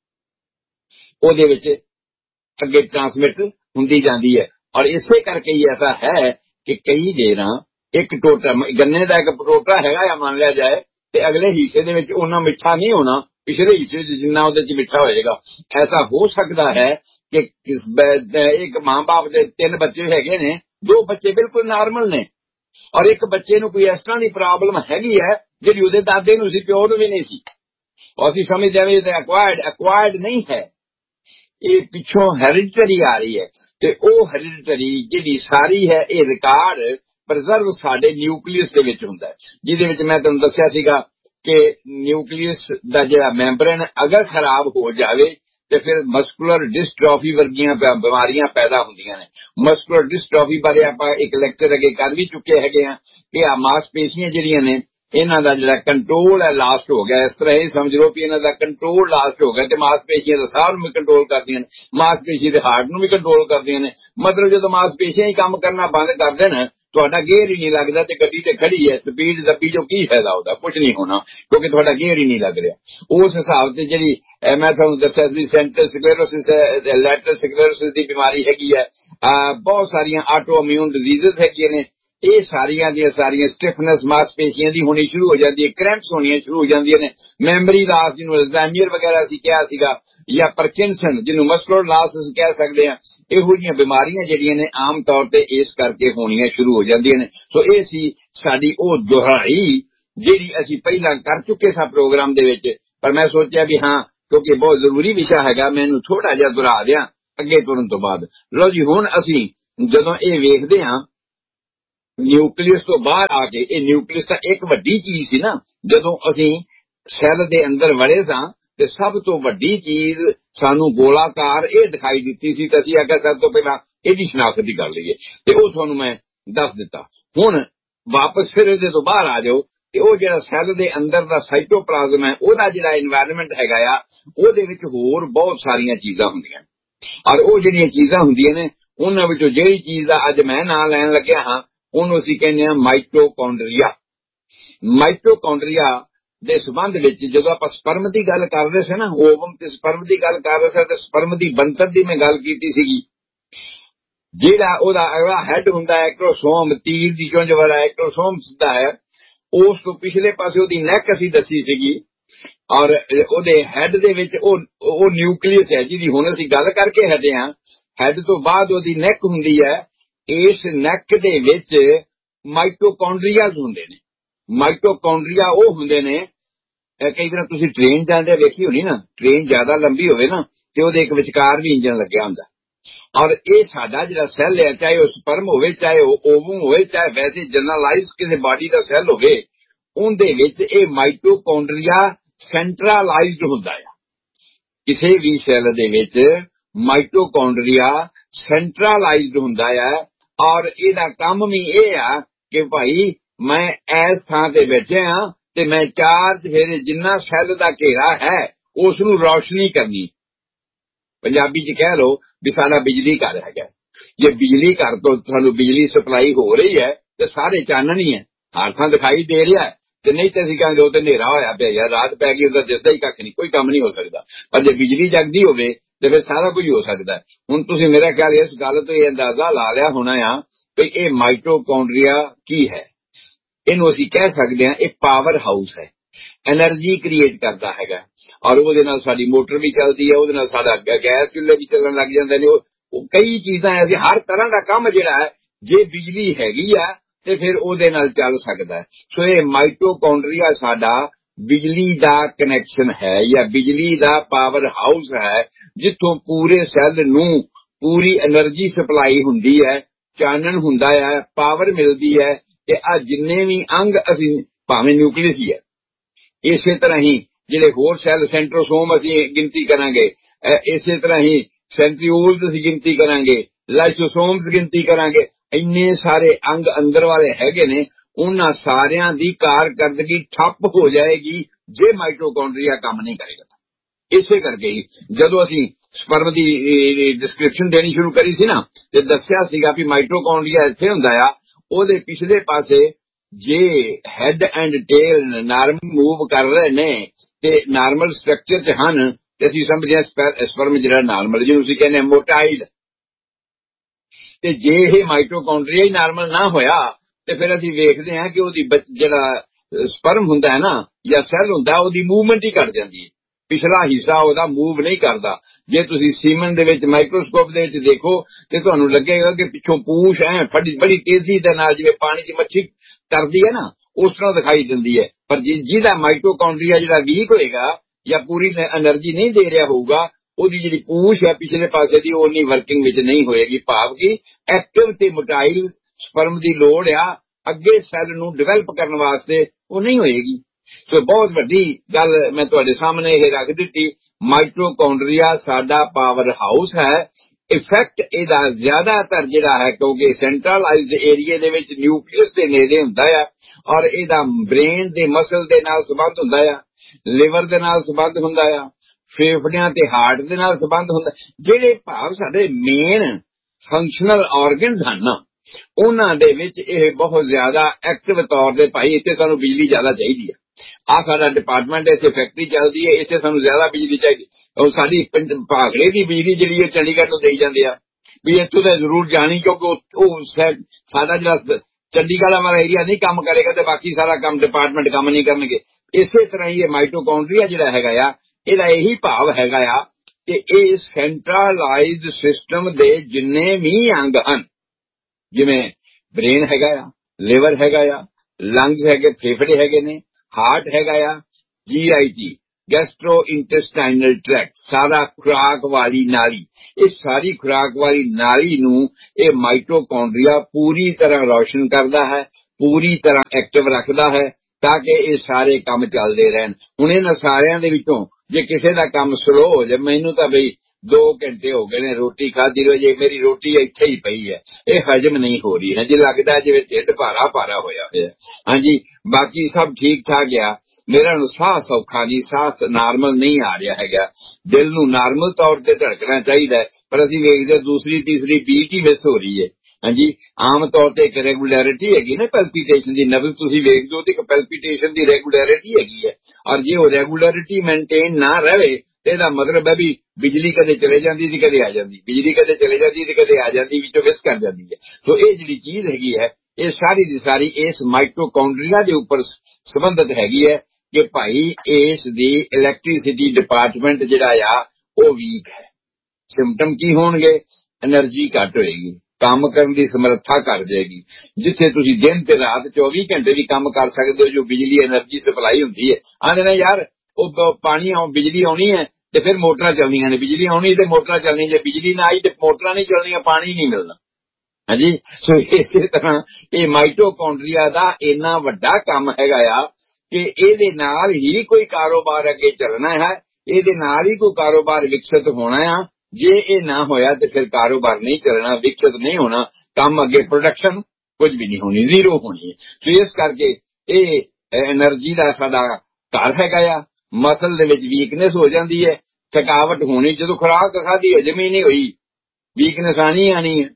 ਉਹਦੇ ਵਿੱਚ ਅੱਗੇ ਟ੍ਰਾਂਸਮਿਟ ਹੁੰਦੀ ਜਾਂਦੀ ਹੈ। ਔਰ ਇਸੇ ਕਰਕੇ ਹੀ ਐਸਾ ਹੈ ਕਿ ਕਈ ਜੇਰਾਂ ਇੱਕ ਟੋਟਾ ਗੰਨੇ ਦਾ ਇੱਕ ਟੋਟਾ ਹੈਗਾ ਆ ਮੰਨ ਲਿਆ ਜਾਏ ਤੇ ਅਗਲੇ ਹਿੱਸੇ ਦੇ ਵਿੱਚ ਉਹਨਾਂ ਮਿੱਠਾ ਨਹੀਂ ਹੋਣਾ, ਪਿਛਲੇ ਹਿੱਸੇ ਜਿੰਨਾ ਉਹਦੇ ਚ ਮਿੱਠਾ ਹੋਏਗਾ। ਐਸਾ ਹੋ ਸਕਦਾ ਹੈ ਕਿ ਇੱਕ ਮਾਂ-ਬਾਪ ਦੇ 3 ਬੱਚੇ ਹੈਗੇ ਨੇ, 2 ਬੱਚੇ ਬਿਲਕੁਲ ਨਾਰਮਲ ਨੇ ਔਰ ਇੱਕ ਬੱਚੇ ਨੂੰ ਕੋਈ ਇਸ ਤਰ੍ਹਾਂ ਦੀ ਪ੍ਰੋਬਲਮ ਹੈਗੀ ਹੈ ਜਿਹੜੀ ਉਹਦੇ ਦਾਦੇ ਨੂੰ ਸੀ, ਪਿਓ ਨੂੰ ਵੀ ਨਹੀਂ ਸੀ। ਅਸੀਂ ਸਮਝਦੇ ਹਾਂ ਤੇ ਐਕਵਾਇਰਡ ਨਹੀਂ ਹੈ, ਇਹ ਪਿੱਛੋਂ ਹੈਰੀਡਿਟਰੀ ਆ ਰਹੀ ਹੈ। ਤੇ ਉਹ ਹੈਰੀਡਿਟਰੀ ਜਿਹੜੀ ਸਾਰੀ ਹੈ ਇਹ ਰਿਕਾਰਡ ਪ੍ਰੀਜ਼ਰਵ ਸਾਡੇ ਨਿਊਕਲੀਅਸ ਦੇ ਵਿੱਚ ਹੁੰਦਾ ਹੈ, ਜਿਹਦੇ ਵਿੱਚ ਮੈਂ ਤੁਹਾਨੂੰ ਦੱਸਿਆ ਸੀਗਾ ਕਿ ਨਿਊਕਲੀਅਸ ਦਾ ਜਿਹੜਾ ਮੈਂਬਰੇਨ ਅਗਰ ਖਰਾਬ ਹੋ ਜਾਵੇ ਤੇ ਫਿਰ ਮਸਕੂਲਰ ਡਿਸਟ੍ਰੋਫੀ ਵਰਗੀਆਂ ਬਿਮਾਰੀਆਂ ਪੈਦਾ ਹੁੰਦੀਆਂ ਨੇ। ਮਸਕੂਲਰ ਡਿਸਟ੍ਰੋਫੀ ਬਾਰੇ ਆਪਾਂ ਇੱਕ ਲੈਕਚਰ ਅੱਗੇ ਕਰ ਵੀ ਚੁੱਕੇ ਹੈਗੇ ਆ ਕਿ ਆ ਮਾਸਪੇਸ਼ੀਆਂ ਜਿਹੜੀਆਂ ਨੇ ਇਹਨਾਂ ਦਾ ਜਿਹੜਾ ਕੰਟਰੋਲ ਹੈ ਲਾਸਟ ਹੋ ਗਿਆ। ਇਸ ਤਰ੍ਹਾਂ ਇਹ ਸਮਝ ਲਓ ਵੀ ਇਹਨਾਂ ਦਾ ਕੰਟਰੋਲ ਲਾਸਟ ਹੋ ਗਿਆ ਤੇ ਮਾਸਪੇਸ਼ੀਆਂ ਦਾ ਸਾਹ ਨੂੰ ਵੀ ਕੰਟਰੋਲ ਕਰਦੀਆਂ ਨੇ, ਮਾਸਪੇਸ਼ੀ ਦੇ ਹਾਰਟ ਨੂੰ ਵੀ ਕੰਟਰੋਲ ਕਰਦੀਆਂ ਨੇ। ਮਤਲਬ ਜਦੋਂ ਮਾਸਪੇਸ਼ੀਆਂ ਹੀ ਕੰਮ ਕਰਨਾ ਬੰਦ ਕਰ ਦੇਣ, ਤੁਹਾਡਾ ਗੇਅਰ ਹੀ ਨਹੀਂ ਲੱਗਦਾ ਤੇ ਗੱਡੀ ਤੇ ਖੜੀ ਹੈ, ਸਪੀਡ ਦੱਬੀ ਜੋ ਕੀ ਫਾਇਦਾ ਉਹਦਾ, ਕੁਝ ਨਹੀਂ ਹੋਣਾ ਕਿਉਂਕਿ ਤੁਹਾਡਾ ਗੇਅਰ ਹੀ ਨਹੀਂ ਲੱਗ ਰਿਹਾ। ਉਸ ਹਿਸਾਬ ਤੇ ਜਿਹੜੀ ਮੈਂ ਤੁਹਾਨੂੰ ਦੱਸਿਆ ਸੀ ਸੈਂਟਰਲ ਸਕਲੈਰੋਸਿਸ, ਲੈਟਰਲ ਸਕਲੈਰੋਸਿਸ ਦੀ ਬਿਮਾਰੀ ਹੈਗੀ ਹੈ, ਬਹੁਤ ਸਾਰੀਆਂ ਆਟੋ ਇਮਿਊਨ ਡਿਜ਼ੀਜ਼ਸ ਹੈਗੀਆਂ ਨੇ। ਇਹ ਸਾਰੀਆਂ ਦੀਆਂ ਸਾਰੀਆਂ ਸਟਿਫਨੈਸ ਮਾਸਪੇਸ਼ੀਆਂ ਦੀ ਹੋਣੀ ਸ਼ੁਰੂ ਹੋ ਜਾਂਦੀ ਹੈ, ਕ੍ਰੈਂਪਸ ਹੋਣੀਆਂ ਸ਼ੁਰੂ ਹੋ ਜਾਂਦੀਆਂ ਨੇ। ਮੈਮਰੀ ਲਾਸ ਜਿਹਨੂੰ ਅਲਜ਼ਾਈਮਰ ਵਗੈਰਾ ਅਸੀਂ ਕਿਹਾ ਸੀਗਾ, ਜਾਂ ਪਾਰਕਿੰਸਨ ਜਿਹਨੂੰ ਮਸਕੂਲਰ ਲਾਸ ਅਸੀਂ ਕਹਿ ਸਕਦੇ ਹਾਂ, ਇਹੋ ਜਿਹੀਆਂ ਬਿਮਾਰੀਆਂ ਜਿਹੜੀਆਂ ਨੇ ਆਮ ਤੌਰ ਤੇ ਇਸ ਕਰਕੇ ਹੋਣੀਆਂ ਸ਼ੁਰੂ ਹੋ ਜਾਂਦੀਆਂ ਨੇ। ਸੋ ਇਹ ਸੀ ਸਾਡੀ ਉਹ ਦੁਹਰਾਈ ਜਿਹੜੀ ਅਸੀਂ ਪਹਿਲਾਂ ਕਰ ਚੁੱਕੇ ਸਾਂ ਪ੍ਰੋਗਰਾਮ ਦੇ ਵਿੱਚ, ਪਰ ਮੈਂ ਸੋਚਿਆ ਵੀ ਹਾਂ ਕਿਉਂਕਿ ਬਹੁਤ ਜ਼ਰੂਰੀ ਵਿਸ਼ਾ ਹੈਗਾ ਮੈਨੂੰ ਥੋੜਾ ਜਿਹਾ ਦੁਹਰਾ ਦਿਆਂ ਅੱਗੇ ਤੁਰਨ ਤੋਂ ਬਾਅਦ। ਲਓ ਜੀ, ਹੁਣ ਅਸੀਂ ਜਦੋਂ ਇਹ ਵੇਖਦੇ ਹਾਂ ਨਿਊਕਲੀਅਸ ਤੋਂ ਬਾਹਰ ਆ ਕੇ, ਇਹ ਨਿਊਕਲੀਅਸ ਤਾਂ ਇੱਕ ਵੱਡੀ ਚੀਜ਼ ਸੀ ਨਾ, ਜਦੋਂ ਅਸੀਂ ਸੈੱਲ ਦੇ ਅੰਦਰ ਵੜੇ ਸਾਂ ਤੇ ਸਭ ਤੋਂ ਵੱਡੀ ਚੀਜ਼ ਸਾਨੂੰ ਗੋਲਾਕਾਰ ਇਹ ਦਿਖਾਈ ਦਿੱਤੀ ਸੀ ਤੇ ਅਸੀਂ ਅਗਰ ਸਭ ਤੋਂ ਪਹਿਲਾਂ ਇਹਦੀ ਸ਼ਨਾਖਤ ਹੀ ਕਰ ਲਈਏ ਤੇ ਉਹ ਤੁਹਾਨੂੰ ਮੈਂ ਦੱਸ ਦਿੱਤਾ। ਹੁਣ ਵਾਪਸ ਫਿਰ ਇਹਦੇ ਤੋਂ ਬਾਹਰ ਆ ਜਾਓ ਤੇ ਉਹ ਜਿਹੜਾ ਸੈੱਲ ਦੇ ਅੰਦਰ ਦਾ ਸਾਈਟੋਪਲਾਜ਼ਮ ਹੈ, ਉਹਦਾ ਜਿਹੜਾ এনवायरमेंट ਹੈਗਾ ਆ, ਉਹਦੇ ਵਿੱਚ ਹੋਰ ਬਹੁਤ ਸਾਰੀਆਂ ਚੀਜ਼ਾਂ ਹੁੰਦੀਆਂ ਔਰ ਉਹ ਜਿਹੜੀਆਂ ਚੀਜ਼ਾਂ ਹੁੰਦੀਆਂ ਨੇ ਉਹਨਾਂ ਵਿੱਚੋਂ ਜਿਹੜੀ ਚੀਜ਼ ਦਾ ਅੱਜ ਮੈਂ ਨਾਂ ਲੈਣ ਲੱਗਿਆ ਹਾਂ ਉਹਨੂੰ ਅਸੀਂ ਕਹਿੰਦੇ ਹਾਂ ਮਾਈਟੋਕੌਂਡਰੀਆ। ਮਾਈਟੋਕੌਂਡਰੀਆ ਦੇ ਸੰਬੰਧ ਵਿੱਚ ਜਦੋਂ ਆਪਾਂ ਸਪਰਮ ਦੀ ਗੱਲ ਕਰ ਰਹੇ ਸੀ ਨਾ, ਓਵਮ ਤੇ ਸਪਰਮ ਦੀ ਗੱਲ ਕਰ ਰਹੇ ਸੀ ਤੇ ਸਪਰਮ ਦੀ ਬਣਤਰ ਦੀ ਮੈਂ ਗੱਲ ਕੀਤੀ ਸੀਗੀ। ਜਿਹੜਾ ਉਹਦਾ ਅਗਲਾ ਹੈਡ ਹੁੰਦਾ ਹੈ ਕ੍ਰੋਸੋਮ, ਤੀਰ ਦੀ ਚੁੰਝ ਵਾਲਾ ਕ੍ਰੋਸੋਮ ਸਿੱਧਾ ਹੈ, ਉਸ ਤੋਂ ਪਿਛਲੇ ਪਾਸੇ ਉਹਦੀ ਨੈਕ ਅਸੀਂ ਦੱਸੀ ਸੀਗੀ ਔਰ ਉਹਦੇ ਹੈਡ ਦੇ ਵਿੱਚ ਉਹ ਨਿਊਕਲੀਅਸ ਹੈ ਜਿਹਦੀ ਹੁਣ ਅਸੀਂ ਗੱਲ ਕਰਕੇ ਹਟੇ ਹਾਂ। ਹੈਡ ਤੋਂ ਬਾਅਦ ਉਹਦੀ ਨੈਕ ਹੁੰਦੀ ਹੈ, ਇਸ ਨੈਕ ਦੇ ਵਿੱਚ ਮਾਈਟੋਕੌਂਡਰੀਆ ਹੁੰਦੇ ਨੇ। ਮਾਈਟੋਕੌਂਡਰੀਆ ਉਹ ਹੁੰਦੇ ਨੇ, ਕਈ ਵਾਰ ਤੁਸੀਂ ਟ੍ਰੇਨ ਜਾਂਦੇ ਵੇਖੀ ਹੋਣੀ ਨਾ, ਟ੍ਰੇਨ ਜ਼ਿਆਦਾ ਲੰਬੀ ਹੋਵੇ ਨਾ ਤੇ ਉਹਦੇ ਇੱਕ ਵਿਚਕਾਰ ਵੀ ਇੰਜਨ ਲੱਗਿਆ ਹੁੰਦਾ ਔਰ ਇਹ ਸਾਡਾ ਜਿਹੜਾ ਸੈੱਲ ਹੈ, ਚਾਹੇ ਉਹ ਸਪਰਮ ਹੋਵੇ, ਚਾਹੇ ਉਹ ਓਵਮ ਹੋਵੇ, ਚਾਹੇ ਵੈਸੇ ਜਨਰਲਾਈਜ਼ ਕਿਸੇ ਬਾਡੀ ਦਾ ਸੈੱਲ ਹੋਵੇ, ਉਹਦੇ ਵਿੱਚ ਇਹ ਮਾਈਟੋਕੌਂਡਰੀਆ ਸੈਂਟਰਲਾਈਜ਼ਡ ਹੁੰਦਾ ਆ। ਕਿਸੇ ਵੀ ਸੈੱਲ ਦੇ ਵਿੱਚ ਮਾਈਟੋਕੌਂਡਰੀਆ ਸੈਂਟਰਲਾਈਜ਼ਡ ਹੁੰਦਾ ਆ ਔਰ ਇਹਦਾ ਕੰਮ ਵੀ ਇਹ ਆ ਕਿ ਭਾਈ ਮੈਂ ਇਸ ਥਾਂ ਤੇ ਬੈਠਿਆ ਹਾਂ ਤੇ ਮੈਂ ਚਾਰ ਚੁਫੇਰੇ ਜਿੰਨਾ ਸੈੱਲ ਦਾ ਘੇਰਾ ਹੈ ਉਸ ਨੂੰ ਰੌਸ਼ਨੀ ਕਰਨੀ। ਪੰਜਾਬੀ ਚ ਕਹਿ ਲਓ ਵੀ ਸਾਡਾ ਬਿਜਲੀ ਘਰ ਹੈਗਾ, ਜੇ ਬਿਜਲੀ ਘਰ ਤੋਂ ਸਾਨੂੰ ਬਿਜਲੀ ਸਪਲਾਈ ਹੋ ਰਹੀ ਹੈ ਤੇ ਸਾਰੇ ਚਾਨਣ ਹੀ ਹੈ, ਹਰ ਥਾਂ ਦਿਖਾਈ ਦੇ ਰਿਹਾ ਹੈ। ਤੇ ਨਹੀਂ ਤੇ ਅਸੀਂ ਕਹਾਂਗੇ ਉਹ ਤੇ ਹਨੇਰਾ ਹੋਇਆ ਪਿਆ ਯਾਰ, ਰਾਤ ਪੈ ਗਈ, ਉਹਦਾ ਦਿਸਦਾ ਹੀ ਕੱਖ ਨਹੀਂ, ਕੋਈ ਕੰਮ ਨਹੀਂ ਹੋ ਸਕਦਾ। ਪਰ ਜੇ ਬਿਜਲੀ ਜਗਦੀ ਹੋਵੇ ਤੇ ਫਿਰ ਸਾਰਾ ਕੁਝ ਹੋ ਸਕਦਾ। ਹੁਣ ਤੁਸੀਂ ਮੇਰਾ ਖਿਆਲ ਇਸ ਗੱਲ ਤੋਂ ਇਹ ਅੰਦਾਜ਼ਾ ਲਾ ਲਿਆ ਹੋਣਾ ਆ ਵੀ ਇਹ ਮਾਈਟੋਕੌਂਡਰੀਆ ਕੀ ਹੈ। ਇਹਨੂੰ ਅਸੀਂ ਕਹਿ ਸਕਦੇ ਹਾਂ ਇਹ ਪਾਵਰ ਹਾਊਸ ਹੈ। एनर्जी क्रिएट करता है और ਉਹਦੇ ਨਾਲ ਸਾਡੀ ਮੋਟਰ ਵੀ ਚੱਲਦੀ ਹੈ, ਉਹਦੇ ਨਾਲ ਸਾਡਾ ਗੈਸ ਚੁੱਲ੍ਹੇ ਵੀ ਚੱਲਣ ਲੱਗ ਜਾਂਦੇ ਨੇ। ਉਹ ਕਈ ਚੀਜ਼ਾਂ ਐਸੀ, ਹਰ ਤਰ੍ਹਾਂ ਦਾ ਕੰਮ ਜਿਹੜਾ ਹੈ ਜੇ ਬਿਜਲੀ ਹੈਗੀ ਆ ਤੇ ਫਿਰ ਉਹਦੇ ਨਾਲ ਚੱਲ ਸਕਦਾ। ਸੋ ਇਹ ਮਾਈਟੋਕੌਂਡਰੀਆ ਸਾਡਾ ਬਿਜਲੀ ਦਾ ਕਨੈਕਸ਼ਨ ਹੈ ਜਾਂ ਬਿਜਲੀ ਦਾ ਪਾਵਰ ਹਾਊਸ ਹੈ, ਜਿੱਥੋਂ ਪੂਰੇ ਸੈੱਲ ਨੂੰ ਪੂਰੀ એનર્ਜੀ ਸਪਲਾਈ ਹੁੰਦੀ ਹੈ, ਚਾਨਣ ਹੁੰਦਾ ਹੈ, ਪਾਵਰ ਮਿਲਦੀ ਹੈ। ਤੇ ਆ ਜਿੰਨੇ ਵੀ ਅੰਗ ਅਸੀਂ ਭਾਵੇਂ ਨਿਊਕਲੀਅਸ ਹੀ ਹੈ, ਇਸੇ ਤਰ੍ਹਾਂ ਹੀ ਜਿਹੜੇ ਹੋਰ ਸੈੱਲ ਸੈਂਟਰੋਸੋਮ ਅਸੀਂ ਗਿਣਤੀ ਕਰਾਂਗੇ, ਇਸੇ ਤਰ੍ਹਾਂ ਹੀ ਸੈਂਟਰੀਓਲਸ ਅਸੀਂ ਗਿਣਤੀ ਕਰਾਂਗੇ, ਲਾਈਸੋਸੋਮਸ ਗਿਣਤੀ ਕਰਾਂਗੇ। ਇੰਨੇ ਸਾਰੇ ਅੰਗ ਅੰਦਰ ਵਾਲੇ ਹੈਗੇ ਨੇ, ਉਹਨਾਂ ਸਾਰਿਆਂ ਦੀ ਕਾਰਕਰਦਗੀ ਠੱਪ ਹੋ ਜਾਏਗੀ ਜੇ ਮਾਈਟੋਕੌਂਡਰੀਆ ਕੰਮ ਨਹੀਂ ਕਰੇਗਾ। ਇਸੇ ਕਰਕੇ ਹੀ ਜਦੋਂ ਅਸੀਂ ਸਪਰਮ ਦੀ ਡਿਸਕ੍ਰਿਪਸ਼ਨ ਦੇਣੀ ਸ਼ੁਰੂ ਕਰੀ ਸੀ ਨਾ, ਤੇ ਦੱਸਿਆ ਸੀਗਾ ਵੀ ਮਾਈਟੋਕੌਂਡਰੀਆ ਇੱਥੇ ਹੁੰਦਾ ਆ, ਉਹਦੇ ਪਿਛਲੇ ਪਾਸੇ ਜੇ head and tail normal move ਕਰ ਰਹੇ ਨੇ ਤੇ ਨਾਰਮਲ ਸਟਰਕਚਰ 'ਚ ਹਨ, ਤੇ ਅਸੀਂ ਸਮਝਦੇ ਹਾਂ ਸਪਰਮ ਜਿਹੜਾ ਨਾਰਮਲ, ਜਿਹਨੂੰ ਅਸੀਂ ਕਹਿੰਦੇ ਮੋਟਾਈਲ। ਤੇ ਜੇ ਇਹ ਮਾਈਟੋਕੌਂਡਰੀਆ ਹੀ ਨਾਰਮਲ ਨਾ ਹੋਇਆ ਤੇ ਫਿਰ ਅਸੀਂ ਵੇਖਦੇ ਹਾਂ ਕਿ ਉਹਦੀ ਜਿਹੜਾ ਸਪਰਮ ਹੁੰਦਾ ਹੈ ਨਾ ਜਾਂ ਸੈੱਲ ਹੁੰਦਾ, ਉਹਦੀ ਮੂਵਮੈਂਟ ਹੀ ਘੱਟ ਜਾਂਦੀ ਹੈ, ਪਿਛਲਾ ਹਿੱਸਾ ਉਹਦਾ ਮੂਵ ਨਹੀਂ ਕਰਦਾ। ਜੇ ਤੁਸੀਂ ਸੀਮਨ ਦੇ ਵਿੱਚ ਮਾਈਕਰੋਸਕੋਪ ਦੇ ਵਿੱਚ ਦੇਖੋ ਤੇ ਤੁਹਾਨੂੰ ਲੱਗੇਗਾ ਕਿ ਪਿੱਛੋਂ ਪੂਛ ਐ ਬੜੀ ਤੇਜ਼ੀ ਦੇ ਨਾਲ, ਜਿਵੇਂ ਪਾਣੀ 'ਚ ਮੱਛੀ ਤਰਦੀ ਹੈ ਨਾ, ਉਸ ਤਰ੍ਹਾਂ ਦਿਖਾਈ ਦਿੰਦੀ ਹੈ। ਪਰ ਜਿਹਦਾ ਮਾਈਟੋਕੌਂਡਰੀਆ ਜਿਹੜਾ ਵੀਕ ਹੋਏਗਾ ਜਾਂ ਪੂਰੀ એનર્ਜੀ ਨਹੀਂ ਦੇ ਰਿਹਾ ਹੋਊਗਾ, ਉਹਦੀ ਜਿਹੜੀ ਪੂਛ ਹੈ ਪਿਛਲੇ ਪਾਸੇ ਦੀ, ਉਹ ਉਨੀ ਵਰਕਿੰਗ ਵਿੱਚ ਨਹੀਂ ਹੋਏਗੀ। ਭਾਵ ਕਿ ਐਕਟਿਵ ਤੇ ਮੋਟਾਈਲ ਸਪਰਮ ਦੀ ਲੋੜ ਆ ਅੱਗੇ ਸੈੱਲ ਨੂੰ ਡਿਵੈਲਪ ਕਰਨ ਵਾਸਤੇ, ਉਹ ਨਹੀਂ ਹੋਏਗੀ। ਸੋ ਬਹੁਤ ਵੱਡੀ ਗੱਲ ਮੈਂ ਤੁਹਾਡੇ ਸਾਹਮਣੇ ਇਹ ਰੱਖ ਦਿੱਤੀ। ਮਾਈਟੋਕੌਂਡਰੀਆ ਸਾਡਾ ਪਾਵਰ ਹਾਊਸ ਹੈ। ਇਫੈਕਟ ਇਹਦਾ ਜ਼ਿਆਦਾਤਰ ਜਿਹੜਾ ਹੈ, ਕਿਉਂਕਿ ਸੈਂਟਰਲਾਈਜ਼ਡ ਏਰੀਏ ਦੇ ਵਿੱਚ ਨਿਊਕਲੀਅਸ ਦੇ ਨੇੜੇ ਹੁੰਦਾ ਆ, ਔਰ ਇਹਦਾ ਬ੍ਰੇਨ ਦੇ ਮਸਲ ਦੇ ਨਾਲ ਸੰਬੰਧ ਹੁੰਦਾ ਆ, ਲਿਵਰ ਦੇ ਨਾਲ ਸੰਬੰਧ ਹੁੰਦਾ ਆ, ਫੇਫੜਿਆਂ ਤੇ ਹਾਰਟ ਦੇ ਨਾਲ ਸੰਬੰਧ ਹੁੰਦਾ। ਜਿਹੜੇ ਭਾਵ ਸਾਡੇ ਮੇਨ ਫੰਕਸ਼ਨਲ ਆਰਗਨਸ ਹਨ, ਉਹਨਾਂ ਦੇ ਵਿੱਚ ਇਹ ਬਹੁਤ ਜ਼ਿਆਦਾ ਐਕਟਿਵ ਤੌਰ ਤੇ, ਭਾਈ ਇੱਥੇ ਸਾਨੂੰ ਬਿਜਲੀ ਜ਼ਿਆਦਾ ਚਾਹੀਦੀ ਹੈ, ਆਹ ਸਾਡਾ ਡਿਪਾਰਟਮੈਂਟ, ਇੱਥੇ ਫੈਕਟਰੀ ਚੱਲਦੀ ਹੈ, ਇੱਥੇ ਸਾਨੂੰ ਜ਼ਿਆਦਾ ਬਿਜਲੀ ਚਾਹੀਦੀ। ਉਹ ਸਾਡੀ ਭਾਖੜੇ ਦੀ ਬਿਜਲੀ ਜਿਹੜੀ ਹੈ ਚੰਡੀਗੜ੍ਹ ਨੂੰ ਦੇਈ ਜਾਂਦੇ ਆ ਵੀ ਇੱਥੋਂ ਤਾਂ ਜ਼ਰੂਰ ਜਾਣੀ, ਕਿਉਂਕਿ ਉਹ ਸਾਡਾ ਜਿਹੜਾ ਚੰਡੀਗੜ੍ਹ ਵਾਲਾ ਏਰੀਆ ਨਹੀਂ ਕੰਮ ਕਰੇਗਾ ਤੇ ਬਾਕੀ ਸਾਰਾ ਕੰਮ ਡਿਪਾਰਟਮੈਂਟ ਕੰਮ ਨਹੀਂ ਕਰਨਗੇ। ਇਸੇ ਤਰ੍ਹਾਂ ਹੀ ਇਹ ਮਾਈਟੋਕੌਂਡਰੀਆ ਜਿਹੜਾ ਹੈਗਾ ਆ, ਇਹਦਾ ਇਹੀ ਭਾਵ ਹੈਗਾ ਆ ਕਿ ਇਹ ਸੈਂਟਰਲਾਈਜ਼ਡ ਸਿਸਟਮ ਦੇ ਜਿੰਨੇ ਵੀ ਅੰਗ ਹਨ, ਜਿਵੇਂ ਬ੍ਰੇਨ ਹੈਗਾ ਆ, ਲਿਵਰ ਹੈਗਾ ਆ, ਲੰਗਸ ਹੈਗੇ, ਫੇਫੜੇ ਹੈਗੇ ਨੇ, ਹਾਰਟ ਹੈਗਾ ਆ, GIT ਗੈਸਟਰੋ ਇੰਟੈਸਟਾਈਨਲ ਟ੍ਰੈਕਟ, ਸਾਰਾ ਖੁਰਾਕ ਵਾਲੀ ਨਾਲੀ, ਇਹ ਸਾਰੀ ਖੁਰਾਕ ਵਾਲੀ ਨਾਲੀ ਨੂੰ ਇਹ ਮਾਈਟੋਕੌਂਡਰੀਆ ਪੂਰੀ ਤਰ੍ਹਾਂ ਰੌਸ਼ਨ ਕਰਦਾ ਹੈ, ਪੂਰੀ ਤਰ੍ਹਾਂ ਐਕਟਿਵ ਰੱਖਦਾ ਹੈ, ਤਾਂ ਕਿ ਇਹ ਸਾਰੇ ਕੰਮ ਚੱਲਦੇ ਰਹਿਣ। ਹੁਣ ਇਹਨਾਂ ਸਾਰਿਆਂ ਦੇ ਵਿੱਚੋਂ ਜੇ ਕਿਸੇ ਦਾ ਕੰਮ ਸਲੋ ਹੋ ਜਾਏ, ਮੈਨੂੰ ਤਾਂ ਬਈ 2 ਘੰਟੇ ਹੋ ਗਏ ਨੇ ਰੋਟੀ ਖਾਧੀ ਨੂੰ, ਜੇ ਮੇਰੀ ਰੋਟੀ ਇੱਥੇ ਹੀ ਪਈ ਹੈ, ਇਹ ਹਜਮ ਨਹੀਂ ਹੋ ਰਹੀ ਹੈ ਜੀ, ਲੱਗਦਾ ਜਿਵੇਂ ਢਿੱਡ ਭਾਰਾ ਹੋਇਆ ਹੋਇਆ। ਹਾਂਜੀ, ਬਾਕੀ ਸਭ ਠੀਕ ਠਾਕ ਆ। ਮੇਰਾ ਸਾਹ ਸੌਖਾ ਨਹੀਂ, ਸਾਹ ਨਾਰਮਲ ਨਹੀਂ ਆ ਰਿਹਾ ਹੈਗਾ। ਦਿਲ ਨੂੰ ਨਾਰਮਲ ਤੌਰ ਤੇ ਧੜਕਣਾ ਚਾਹੀਦਾ, ਪਰ ਅਸੀਂ ਵੇਖਦੇ ਦੂਸਰੀ ਤੀਸਰੀ ਬੀਟ ਹੀ ਮਿਸ ਹੋ ਰਹੀ ਹੈ। ਹਾਂਜੀ, ਆਮ ਤੌਰ ਤੇ ਇੱਕ ਰੈਗੂਲੈਰਿਟੀ ਹੈਗੀ ਨਾ ਪੈਲਪੀਟੇਸ਼ਨ ਦੀ, ਨਬਜ਼ ਤੁਸੀਂ ਵੇਖਦੇ ਹੋ ਤੇ ਇੱਕ ਪੈਲਪੀਟੇਸ਼ਨ ਦੀ ਰੈਗੂਲੈਰਿਟੀ ਹੈਗੀ ਹੈ, ਔਰ ਜੇ ਉਹ ਰੈਗੂਲੈਰਿਟੀ ਮੇਨਟੇਨ ਨਾ ਰਹੇ ਤੇ ਇਹਦਾ ਮਤਲਬ ਹੈ ਵੀ ਬਿਜਲੀ ਕਦੇ ਚਲੇ ਜਾਂਦੀ ਸੀ ਕਦੇ ਆ ਜਾਂਦੀ, ਬਿਜਲੀ ਕਦੇ ਚਲੇ ਜਾਂਦੀ ਤੇ ਕਦੇ ਆ ਜਾਂਦੀ, ਵਿੱਚੋਂ ਮਿਸ ਕਰ ਜਾਂਦੀ ਹੈ। ਸੋ ਇਹ ਜਿਹੜੀ ਚੀਜ਼ ਹੈਗੀ ਹੈ, ਇਹ ਸਾਰੀ ਦੀ ਸਾਰੀ ਇਸ ਮਾਈਟੋਕੌਂਡਰੀਆ ਦੇ ਉੱਪਰ ਸੰਬੰਧਿਤ ਹੈਗੀ ਹੈ ਕਿ ਭਾਈ ਇਸ ਦੀ ਇਲੈਕਟ੍ਰਿਸਿਟੀ ਡਿਪਾਰਟਮੈਂਟ ਜਿਹੜਾ ਆ ਉਹ ਵੀਕ ਹੈ। ਸਿੰਪਟਮ ਕੀ ਹੋਣਗੇ? એનર્ਜੀ ਘੱਟ ਹੋਏਗੀ, ਕੰਮ ਕਰਨ ਦੀ ਸਮਰੱਥਾ ਘੱਟ ਜਾਏਗੀ। ਜਿੱਥੇ ਤੁਸੀਂ ਦਿਨ ਤੇ ਰਾਤ 24 ਘੰਟੇ ਵੀ ਕੰਮ ਕਰ ਸਕਦੇ ਹੋ, ਜੋ ਬਿਜਲੀ એનર્ਜੀ ਸਪਲਾਈ ਹੁੰਦੀ ਹੈ, ਆਂਦੇ ਨੇ ਯਾਰ ਉਹ ਪਾਣੀ ਬਿਜਲੀ ਆਉਣੀ ਹੈ ਤੇ ਫਿਰ ਮੋਟਰਾਂ ਚੱਲਣੀਆਂ ਨੇ, ਬਿਜਲੀ ਆਉਣੀ ਤੇ ਮੋਟਰਾਂ ਚੱਲਣੀ, ਜੇ ਬਿਜਲੀ ਨਾ ਆਈ ਤੇ ਮੋਟਰਾਂ ਨਹੀਂ ਚੱਲਣੀਆਂ, ਪਾਣੀ ਨਹੀਂ ਮਿਲਣਾ। ਹਾਂਜੀ, ਸੋ ਇਸੇ ਤਰ੍ਹਾਂ ਇਹ ਮਾਈਟੋਕੌਂਡਰੀਆ ਦਾ ਇੰਨਾ ਵੱਡਾ ਕੰਮ ਹੈਗਾ ਆ ਕਿ ਇਹਦੇ ਨਾਲ ਹੀ ਕੋਈ ਕਾਰੋਬਾਰ ਅੱਗੇ ਚੱਲਣਾ ਹੈ, ਇਹਦੇ ਨਾਲ ਹੀ ਕੋਈ ਕਾਰੋਬਾਰ ਵਿਕਸਿਤ ਹੋਣਾ ਆ। ਜੇ ਇਹ ਨਾ ਹੋਇਆ ਤੇ ਫਿਰ ਕਾਰੋਬਾਰ ਨਹੀਂ ਚੱਲਣਾ, ਵਿਕਸਿਤ ਨਹੀਂ ਹੋਣਾ, ਕੰਮ ਅੱਗੇ ਪ੍ਰੋਡਕਸ਼ਨ ਕੁਝ ਵੀ ਨਹੀਂ ਹੋਣੀ, ਜ਼ੀਰੋ ਹੋਣੀ ਹੈ। ਸੋ ਇਸ ਕਰਕੇ ਇਹ એનર્ਜੀ ਦਾ ਸਾਡਾ ਘਰ ਹੈਗਾ ਆ। ਮਸਲ ਦੇ ਵਿੱਚ ਵੀਕਨੈਸ ਹੋ ਜਾਂਦੀ ਹੈ, ਥਕਾਵਟ ਹੋਣੀ, ਜਦੋਂ ਖੁਰਾਕ ਖਾਧੀ ਹਜਮ ਹੀ ਨਹੀਂ ਹੋਈ, ਵੀਕਨੈਸ ਆਣੀ ਹੈ।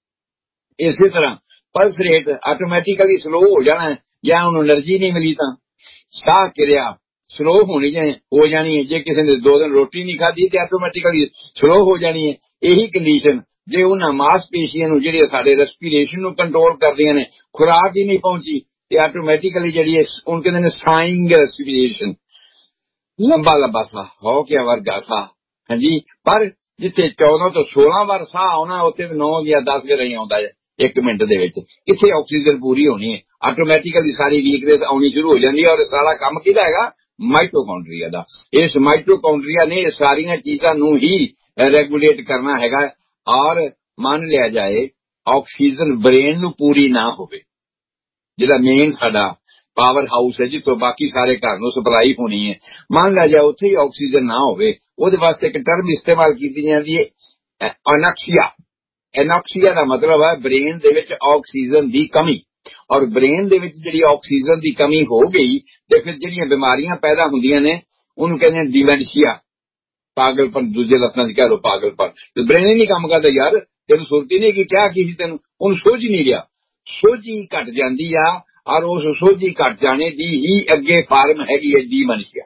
ਇਸੇ ਤਰ੍ਹਾਂ ਪਲਸ ਰੇਟ ਆਟੋਮੈਟਿਕਲੀ ਸਲੋ ਹੋ ਜਾਣਾ, ਜਾਂ ਉਹਨੂੰ એનર્ਜੀ ਨਹੀਂ ਮਿਲੀ ਤਾਂ ਸਾਹ ਕਿਰਿਆ ਸਲੋ ਹੋਣੀ ਹੋ ਜਾਣੀ ਹੈ। ਜੇ ਕਿਸੇ ਨੇ 2 ਦਿਨ ਰੋਟੀ ਨਹੀਂ ਖਾਧੀ ਤੇ ਆਟੋਮੈਟਿਕਲੀ ਸਲੋ ਹੋ ਜਾਣੀ ਹੈ। ਇਹੀ ਕੰਡੀਸ਼ਨ ਜੇ ਉਹਨਾਂ ਮਾਸਪੇਸ਼ੀਆਂ ਨੂੰ ਜਿਹੜੀਆਂ ਸਾਡੇ ਰੈਸਪੀਰੇਸ਼ਨ ਨੂੰ ਕੰਟਰੋਲ ਕਰਦੀਆਂ ਨੇ, ਖੁਰਾਕ ਹੀ ਨਹੀਂ ਪਹੁੰਚੀ ਤੇ ਆਟੋਮੈਟਿਕਲੀ ਜਿਹੜੀ ਹੁਣ ਕਹਿੰਦੇ ਨੇ ਸਾਈਂਗ ਰੈਸਪੀਰੇਸ਼ਨ, ਲੰਬਾ ਲੰਬਾ ਸਾਹ ਹੋ ਕੇ ਵਰਗਾ ਸਾਹ। ਹਾਂਜੀ, ਪਰ ਜਿੱਥੇ 14 ਤੋਂ 16 ਵਾਰ ਸਾਹ ਆਉਣਾ ਉੱਥੇ 9 ਜਾਂ 10 ਵਾਰ ਹੀ ਆਉਂਦਾ ਹੈ 1 ਮਿੰਟ ਦੇ ਵਿੱਚ। ਇੱਥੇ ਆਕਸੀਜਨ ਪੂਰੀ ਹੋਣੀ ਹੈ, ਆਟੋਮੈਟਿਕਲੀ ਸਾਰੀ ਵੀਕਨੈਸ ਆਉਣੀ ਸ਼ੁਰੂ ਹੋ ਜਾਂਦੀ ਹੈ। ਔਰ ਸਾਰਾ ਕੰਮ ਕਿਹਦਾ ਹੈਗਾ? ਮਾਈਟੋਕੌਂਡਰੀਆ ਦਾ। ਇਸ ਮਾਈਟੋਕੌਂਡਰੀਆ ਨੇ ਇਹ ਸਾਰੀਆਂ ਚੀਜ਼ਾਂ ਨੂੰ ਹੀ ਰੈਗੂਲੇਟ ਕਰਨਾ ਹੈਗਾ। ਔਰ ਮੰਨ ਲਿਆ ਜਾਏ ਆਕਸੀਜਨ ਬ੍ਰੇਨ ਨੂੰ ਪੂਰੀ ਨਾ ਹੋਵੇ, ਜਿਹੜਾ ਮੇਨ ਸਾਡਾ ਪਾਵਰ ਹਾਊਸ ਹੈ ਜਿੱਥੋਂ ਬਾਕੀ ਸਾਰੇ ਘਰ ਨੂੰ ਸਪਲਾਈ ਹੋਣੀ ਹੈ, ਮੰਨ ਲਿਆ ਜਾਏ ਉੱਥੇ ਹੀ ਆਕਸੀਜਨ ਨਾ ਹੋਵੇ, ਉਹਦੇ ਵਾਸਤੇ ਇੱਕ ਟਰਮ ਇਸਤੇਮਾਲ ਕੀਤੀ ਜਾਂਦੀ ਹੈ ਅਨੈਕਸੀਆ। ਐਨੋਕਸੀਆ ਦਾ ਮਤਲਬ ਹੈ ਬ੍ਰੇਨ ਦੇ ਵਿੱਚ ਆਕਸੀਜਨ ਦੀ ਕਮੀ। ਔਰ ਬ੍ਰੇਨ ਦੇ ਵਿੱਚ ਜਿਹੜੀ ਆਕਸੀਜਨ ਦੀ ਕਮੀ ਹੋ ਗਈ ਤੇ ਫਿਰ ਜਿਹੜੀਆਂ ਬਿਮਾਰੀਆਂ ਪੈਦਾ ਹੁੰਦੀਆਂ ਨੇ ਉਹਨੂੰ ਕਹਿੰਦੇ ਨੇ ਡਿਮੈਂਸ਼ੀਆ, ਪਾਗਲਪਨ। ਦੂਜੇ ਲਫ਼ਜ਼ਾਂ 'ਚ ਕਹਿ ਲਓ ਪਾਗਲਪਨ। ਤੇ ਬ੍ਰੇਨ ਹੀ ਨਹੀਂ ਕੰਮ ਕਰਦਾ ਯਾਰ, ਤੈਨੂੰ ਸੁਰਤੀ ਨਹੀਂ ਕਿ ਕਿਹਾ ਕੀ ਸੀ ਤੈਨੂੰ, ਉਹਨੂੰ ਸੋਝ ਹੀ ਨਹੀਂ ਰਿਹਾ। ਸੋਝੀ ਘਟ ਜਾਂਦੀ ਆ ਔਰ ਉਸ ਸੋਝੀ ਘਟ ਜਾਣੇ ਦੀ ਹੀ ਅੱਗੇ ਫਾਰਮ ਹੈਗੀ ਹੈ ਡਿਮੈਂਸ਼ੀਆ।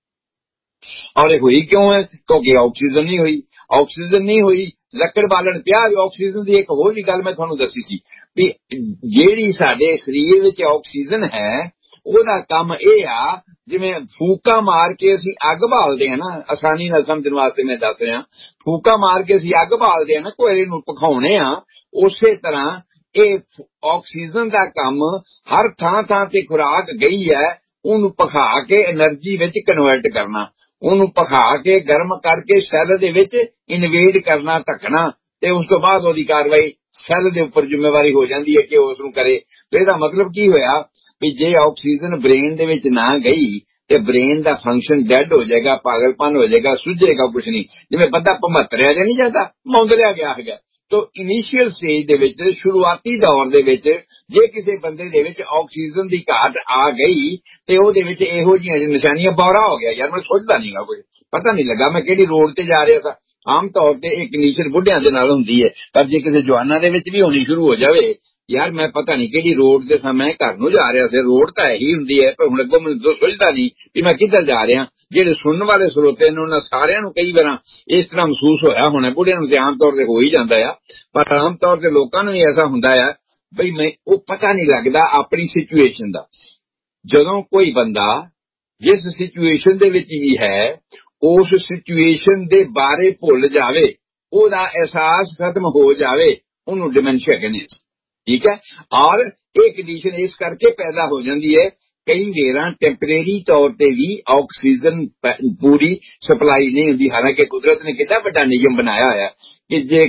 ਔਰ ਇਹ ਹੋਈ ਕਿਉਂ ਹੈ? ਕਿਉਂਕਿ ਆਕਸੀਜਨ ਨਹੀਂ ਹੋਈ। ਆਕਸੀਜਨ ਨਹੀਂ ਹੋਈ, ਲੱਕੜ ਬਾਲਣ ਪਿਆ। ਆਕਸੀਜਨ ਦੀ ਇੱਕ ਹੋਰ ਵੀ ਗੱਲ ਮੈਂ ਤੁਹਾਨੂੰ ਦੱਸੀ ਸੀ ਵੀ ਜਿਹੜੀ ਸਾਡੇ ਸਰੀਰ ਵਿੱਚ ਆਕਸੀਜਨ ਹੈ ਉਹਦਾ ਕੰਮ ਇਹ ਆ, ਜਿਵੇਂ ਫੂਕਾ ਮਾਰ ਕੇ ਅਸੀਂ ਅੱਗ ਬਾਲਦੇ ਹਾਂ ਨਾ, ਆਸਾਨੀ ਨਾਲ ਸਮਝਣ ਵਾਸਤੇ ਮੈਂ ਦੱਸ ਰਿਹਾ, ਫੂਕਾ ਮਾਰ ਕੇ ਅਸੀਂ ਅੱਗ ਬਾਲਦੇ ਹਾਂ ਨਾ, ਕੋਇਲੇ ਨੂੰ ਪਕਾਉਣੇ ਆ, ਉਸੇ ਤਰ੍ਹਾਂ ਇਹ ਆਕਸੀਜਨ ਦਾ ਕੰਮ ਹਰ ਥਾਂ ਥਾਂ ਤੇ ਖੁਰਾਕ ਗਈ ਹੈ ਉਹਨੂੰ ਪਕਾ ਕੇ એનર્ਜੀ ਵਿੱਚ ਕਨਵਰਟ ਕਰਨਾ, ਉਹਨੂੰ ਪਕਾ ਕੇ ਗਰਮ ਕਰਕੇ ਸੈੱਲ ਦੇ ਵਿੱਚ ਇਨਵੇਡ ਕਰਨਾ, ਢੱਕਣਾ, ਤੇ ਉਸ ਤੋਂ ਬਾਅਦ ਉਹਦੀ ਕਾਰਵਾਈ ਸੈੱਲ ਦੇ ਉੱਪਰ ਜ਼ਿੰਮੇਵਾਰੀ ਹੋ ਜਾਂਦੀ ਹੈ ਕਿ ਉਸ ਨੂੰ ਕਰੇ। ਤੇ ਇਹਦਾ ਮਤਲਬ ਕੀ ਹੋਇਆ ਵੀ ਜੇ ਆਕਸੀਜਨ ਬ੍ਰੇਨ ਦੇ ਵਿੱਚ ਨਾ ਗਈ ਤੇ ਬ੍ਰੇਨ ਦਾ ਫੰਕਸ਼ਨ ਡੈਡ ਹੋ ਜਾਏਗਾ, ਪਾਗਲਪਨ ਹੋ ਜਾਏਗਾ, ਸੁੱਝੇਗਾ ਕੁਛ ਨਹੀਂ। ਜਿਵੇਂ ਬੰਦਾ ਭਮਤਰਿਆ ਜਾਂ ਨਹੀਂ ਜਾਂਦਾ, ਮੌਂਦਰਿਆ ਗਿਆ ਹੈਗਾ। ਤੋ ਇਨੀਸ਼ੀਅਲ ਸਟੇਜ ਦੇ ਵਿੱਚ, ਸ਼ੁਰੂਆਤੀ ਦੌਰ ਦੇ ਵਿੱਚ ਜੇ ਕਿਸੇ ਬੰਦੇ ਦੇ ਵਿੱਚ ਆਕਸੀਜਨ ਦੀ ਘਾਟ ਆ ਗਈ ਤੇ ਉਹਦੇ ਵਿੱਚ ਇਹੋ ਜਿਹੀਆਂ ਨਿਸ਼ਾਨੀਆਂ, ਬੌਰਾ ਹੋ ਗਿਆ ਯਾਰ, ਮੈਨੂੰ ਸੋਚਦਾ ਨਹੀਂਗਾ, ਕੁਝ ਪਤਾ ਨਹੀਂ ਲੱਗਾ ਮੈਂ ਕਿਹੜੀ ਰੋਡ ਤੇ ਜਾ ਰਿਹਾ ਸਾਂ। ਆਮ ਤੌਰ ਤੇ ਇਹ ਕੰਡੀਸ਼ਨ ਬੁੱਢਿਆਂ ਦੇ ਨਾਲ ਹੁੰਦੀ ਹੈ, ਪਰ ਜੇ ਕਿਸੇ ਜਵਾਨਾਂ ਦੇ ਵਿੱਚ ਵੀ ਹੋਣੀ ਸ਼ੁਰੂ ਹੋ ਜਾਵੇ, ਯਾਰ ਮੈਂ ਪਤਾ ਨਹੀਂ ਕਿਹੜੀ ਰੋਡ ਤੇ ਸਾਂ, ਮੈਂ ਘਰ ਨੂੰ ਜਾ ਰਿਹਾ ਸੀ, ਰੋਡ ਤਾਂ ਇਹੀ ਹੁੰਦੀ ਹੈ, ਪਰ ਹੁਣ ਅੱਗੋਂ ਮੈਨੂੰ ਸੋਚਦਾ ਨਹੀਂ ਕਿ ਮੈਂ ਕਿੱਧਰ ਜਾ ਰਿਹਾ। ਜਿਹੜੇ ਸੁਣਨ ਵਾਲੇ ਸਰੋਤੇ ਨੇ ਉਹਨਾਂ ਸਾਰਿਆਂ ਨੂੰ ਕਈ ਵਾਰ ਇਸ ਤਰ੍ਹਾਂ ਮਹਿਸੂਸ ਹੋਇਆ ਹੋਣਾ, ਬੁੱਢਿਆਂ ਨੂੰ ਤੇ ਆਮ ਤੌਰ ਤੇ ਹੋ ਹੀ ਜਾਂਦਾ ਆ, ਪਰ ਆਮ ਤੌਰ ਤੇ ਲੋਕਾਂ ਨੂੰ ਵੀ ਐਸਾ ਹੁੰਦਾ ਆ ਬਈ ਮੈਂ ਉਹ ਪਤਾ ਨਹੀਂ ਲੱਗਦਾ ਆਪਣੀ ਸਿਚੁਏਸ਼ਨ ਦਾ। ਜਦੋਂ ਕੋਈ ਬੰਦਾ ਜਿਸ ਸਿਚੁਏਸ਼ਨ ਦੇ ਵਿੱਚ ਵੀ ਹੈ ਉਸ ਸਿਚੁਏਸ਼ਨ ਦੇ ਬਾਰੇ ਭੁੱਲ ਜਾਵੇ, ਉਹਦਾ ਅਹਿਸਾਸ ਖਤਮ ਹੋ ਜਾਵੇ, ਉਹਨੂੰ ਡਿਮੈਂਸ਼ੀਆ ਕਹਿੰਦੇ। ਠੀਕ ਹੈ। ਔਰ ਇਹ ਕੰਡੀਸ਼ਨ ਇਸ ਕਰਕੇ ਪੈਦਾ ਹੋ ਜਾਂਦੀ ਹੈ, ਕਈ ਵੇਰਾਂ ਟੈਂਪਰੇਰੀ ਤੌਰ ਤੇ ਵੀ ਆਕਸੀਜਨ ਪੂਰੀ ਸਪਲਾਈ ਨਹੀਂ ਹੁੰਦੀ। ਹਾਲਾਂਕਿ ਕੁਦਰਤ ਨੇ ਕਿੰਨਾ ਵੱਡਾ ਨਿਯਮ ਬਣਾਇਆ ਹੋਇਆ ਕਿ ਜੇ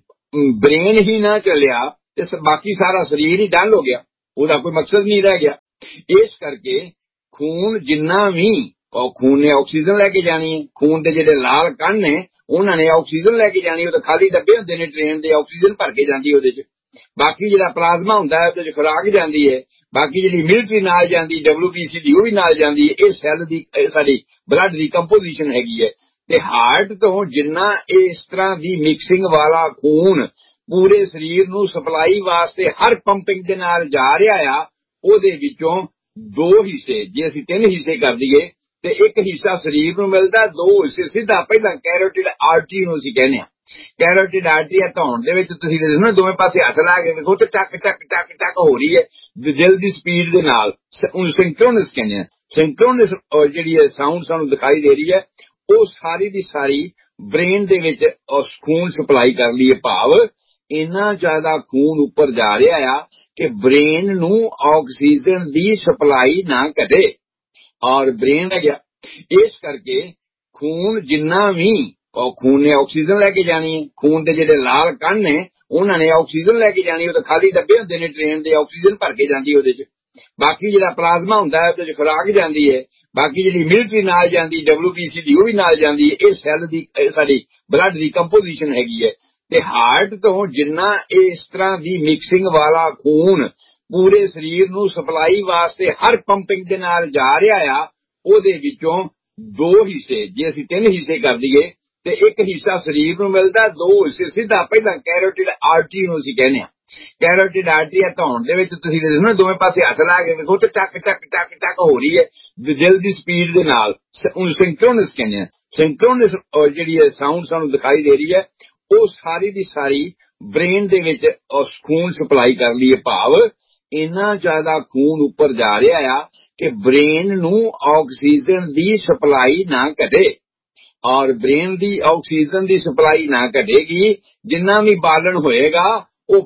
ਬ੍ਰੇਨ ਹੀ ਨਾ ਚੱਲਿਆ ਤੇ ਬਾਕੀ ਸਾਰਾ ਸਰੀਰ ਹੀ ਡਲ ਹੋ ਗਿਆ, ਉਹਦਾ ਕੋਈ ਮਕਸਦ ਨਹੀਂ ਰਹਿ ਗਿਆ। ਇਸ ਕਰਕੇ ਖੂਨ ਜਿੰਨਾ ਵੀ, ਖੂਨ ਨੇ ਆਕਸੀਜਨ ਲੈ ਕੇ ਜਾਣੀ ਹੈ, ਖੂਨ ਦੇ ਜਿਹੜੇ ਲਾਲ ਕਣ ਨੇ ਉਹਨਾਂ ਨੇ ਆਕਸੀਜਨ ਲੈ ਕੇ ਜਾਣੀ, ਉਹ ਤਾਂ ਖਾਲੀ ਡੱਬੇ ਹੁੰਦੇ ਨੇ ਟ੍ਰੇਨ ਦੇ, ਆਕਸੀਜਨ ਭਰ ਕੇ ਜਾਂਦੀ ਉਹਦੇ 'ਚ। ਬਾਕੀ ਜਿਹੜਾ ਪਲਾਜ਼ਮਾ ਹੁੰਦਾ ਹੈ ਉਹਦੇ 'ਚ ਖੁਰਾਕ ਜਾਂਦੀ ਹੈ, ਬਾਕੀ ਜਿਹੜੀ ਮਿਲਟਰੀ ਨਾਲ ਜਾਂਦੀ, WBC ਦੀ, ਉਹ ਵੀ ਨਾਲ ਜਾਂਦੀ ਹੈ। ਇਹ ਸੈੱਲ ਦੀ, ਸਾਡੀ ਬਲੱਡ ਦੀ ਕੰਪੋਜੀਸ਼ਨ ਹੈਗੀ ਹੈ। ਤੇ ਹਾਰਟ ਤੋਂ ਜਿੰਨਾ ਇਸ ਤਰ੍ਹਾਂ ਦੀ ਮਿਕਸਿੰਗ ਵਾਲਾ ਖੂਨ ਪੂਰੇ ਸਰੀਰ ਨੂੰ ਸਪਲਾਈ ਵਾਸਤੇ ਹਰ ਪੰਪਿੰਗ ਦੇ ਨਾਲ ਜਾ ਰਿਹਾ ਆ, ਉਹਦੇ ਵਿੱਚੋਂ 2 ਹਿੱਸੇ, ਜੇ ਅਸੀਂ 3 ਹਿੱਸੇ ਕਰ ਦਈਏ ਤੇ 1 ਹਿੱਸਾ ਸਰੀਰ ਨੂੰ ਮਿਲਦਾ, 2 ਹਿੱਸੇ ਸਿੱਧਾ ਪਹਿਲਾਂ ਕੈਰੋਟਿਡ ਆਰਟਰੀ ਨੂੰ ਅਸੀਂ ਕਹਿੰਦੇ ਹਾਂ। ਕੈਰੋਟਿਡ ਆਰਟਰੀ ਧੌਣ ਦੇ ਵਿੱਚ ਤੁਸੀਂ ਦੇਖੋ ਦੋਵੇਂ ਪਾਸੇ ਹੱਥ ਲਾ ਕੇ ਵੇਖੋ ਤੇ ਟਕ ਟਕ ਟਕ ਟਕ ਹੋ ਰਹੀ ਹੈ ਦਿਲ ਦੀ ਸਪੀਡ ਦੇ ਨਾਲ, ਉਹਨੂੰ ਸਿੰਕਰੋਨਸ ਕਹਿੰਦੇ ਆ। ਸਿੰਕਰੋਨਸ ਜਿਹੜੀ ਹੈ ਸਾਊਂਡ ਸਾਨੂੰ ਦਿਖਾਈ ਦੇ ਰਹੀ ਹੈ, ਉਹ ਸਾਰੀ ਦੀ ਸਾਰੀ ਬ੍ਰੇਨ ਦੇ ਵਿੱਚ ਖੂਨ ਸਪਲਾਈ ਕਰ ਲਈ ਹੈ। ਭਾਵ ਇੰਨਾ ਜ਼ਿਆਦਾ ਖੂਨ ਉੱਪਰ ਜਾ ਰਿਹਾ ਆ ਕਿ ਬ੍ਰੇਨ ਨੂੰ ਆਕਸੀਜਨ ਦੀ ਸਪਲਾਈ ਨਾ ਕਰੇ, ਔਰ ਬ੍ਰੇਨ ਹੈ ਗਿਆ। ਇਸ ਕਰਕੇ ਖੂਨ ਜਿੰਨਾ ਵੀ, ਖੂਨ ਨੇ ਆਕਸੀਜਨ ਲੈ ਕੇ ਜਾਣੀ ਹੈ, ਖੂਨ ਦੇ ਜਿਹੜੇ ਲਾਲ ਕਣ ਨੇ ਉਹਨਾਂ ਨੇ ਆਕਸੀਜਨ ਲੈ ਕੇ ਜਾਣੀ, ਉਹ ਤਾਂ ਖਾਲੀ ਡੱਬੇ ਹੁੰਦੇ ਨੇ ਟ੍ਰੇਨ ਦੇ, ਆਕਸੀਜਨ ਭਰ ਕੇ ਜਾਂਦੀ ਉਹਦੇ 'ਚ। ਬਾਕੀ ਜਿਹੜਾ ਪਲਾਜ਼ਮਾ ਹੁੰਦਾ ਹੈ ਉਹਦੇ 'ਚ ਖੁਰਾਕ ਜਾਂਦੀ ਹੈ, ਬਾਕੀ ਜਿਹੜੀ ਮਿਲਟਰੀ ਨਾਲ ਜਾਂਦੀ, WBC ਦੀ, ਉਹ ਵੀ ਨਾਲ ਜਾਂਦੀ ਹੈ। ਇਹ ਸੈੱਲ ਦੀ, ਸਾਡੀ ਬਲੱਡ ਦੀ ਕੰਪੋਜੀਸ਼ਨ ਹੈਗੀ ਹੈ। ਤੇ ਹਾਰਟ ਤੋਂ ਜਿੰਨਾ ਇਸ ਤਰ੍ਹਾਂ ਦੀ ਮਿਕਸਿੰਗ ਵਾਲਾ ਖੂਨ ਪੂਰੇ ਸਰੀਰ ਨੂੰ ਸਪਲਾਈ ਵਾਸਤੇ ਹਰ ਪੰਪਿੰਗ ਦੇ ਨਾਲ ਜਾ ਰਿਹਾ ਆ, ਉਹਦੇ ਵਿੱਚੋਂ 2 ਹਿੱਸੇ, ਜੇ ਅਸੀਂ 3 ਹਿੱਸੇ ਕਰ ਦਈਏ ਤੇ 1 ਹਿੱਸਾ ਸਰੀਰ ਨੂੰ ਮਿਲਦਾ, 2 ਹਿੱਸੇ ਸਿੱਧਾ ਪਹਿਲਾਂ ਕੈਰੋਟਿਡ ਆਰਟਰੀ ਨੂੰ ਅਸੀਂ ਕਹਿੰਦੇ ਹਾਂ। ਕੈਰੋਟਿਡ ਆਰਟਰੀ ਧੌਣ ਦੇ ਵਿੱਚ ਤੁਸੀਂ ਦੇਖੋ ਨਾ ਦੋਵੇਂ ਪਾਸੇ ਹੱਥ ਲਾ ਕੇ ਵੇਖੋ ਤੇ ਟਕ ਟਕ ਟਕ ਟਕ ਹੋ ਰਹੀ ਹੈ ਦਿਲ ਦੀ ਸਪੀਡ ਦੇ ਨਾਲ, ਉਹਨੂੰ ਸਿੰਕਰੋਨਸ ਕਹਿੰਦੇ ਆ। ਸਿੰਕਰੋਨਸ ਜਿਹੜੀ ਹੈ ਸਾਊਂਡ ਸਾਨੂੰ ਦਿਖਾਈ ਦੇ ਰਹੀ ਹੈ, ਉਹ ਸਾਰੀ ਦੀ ਸਾਰੀ ਬ੍ਰੇਨ ਦੇ ਵਿੱਚ ਖੂਨ ਸਪਲਾਈ ਕਰ ਲਈ ਹੈ। ਭਾਵ ਇੰਨਾ ਜ਼ਿਆਦਾ ਖੂਨ ਉੱਪਰ ਜਾ ਰਿਹਾ ਆ ਕਿ ਬ੍ਰੇਨ ਨੂੰ ਆਕਸੀਜਨ ਦੀ ਸਪਲਾਈ ਨਾ ਘਟੇ। ਔਰ ਬ੍ਰੇਨ ਦੀ ਆਕਸੀਜਨ ਦੀ ਸਪਲਾਈ ਨਾ ਘਟੇਗੀ, ਜਿੰਨਾ ਵੀ ਬਾਲਣ ਹੋਏਗਾ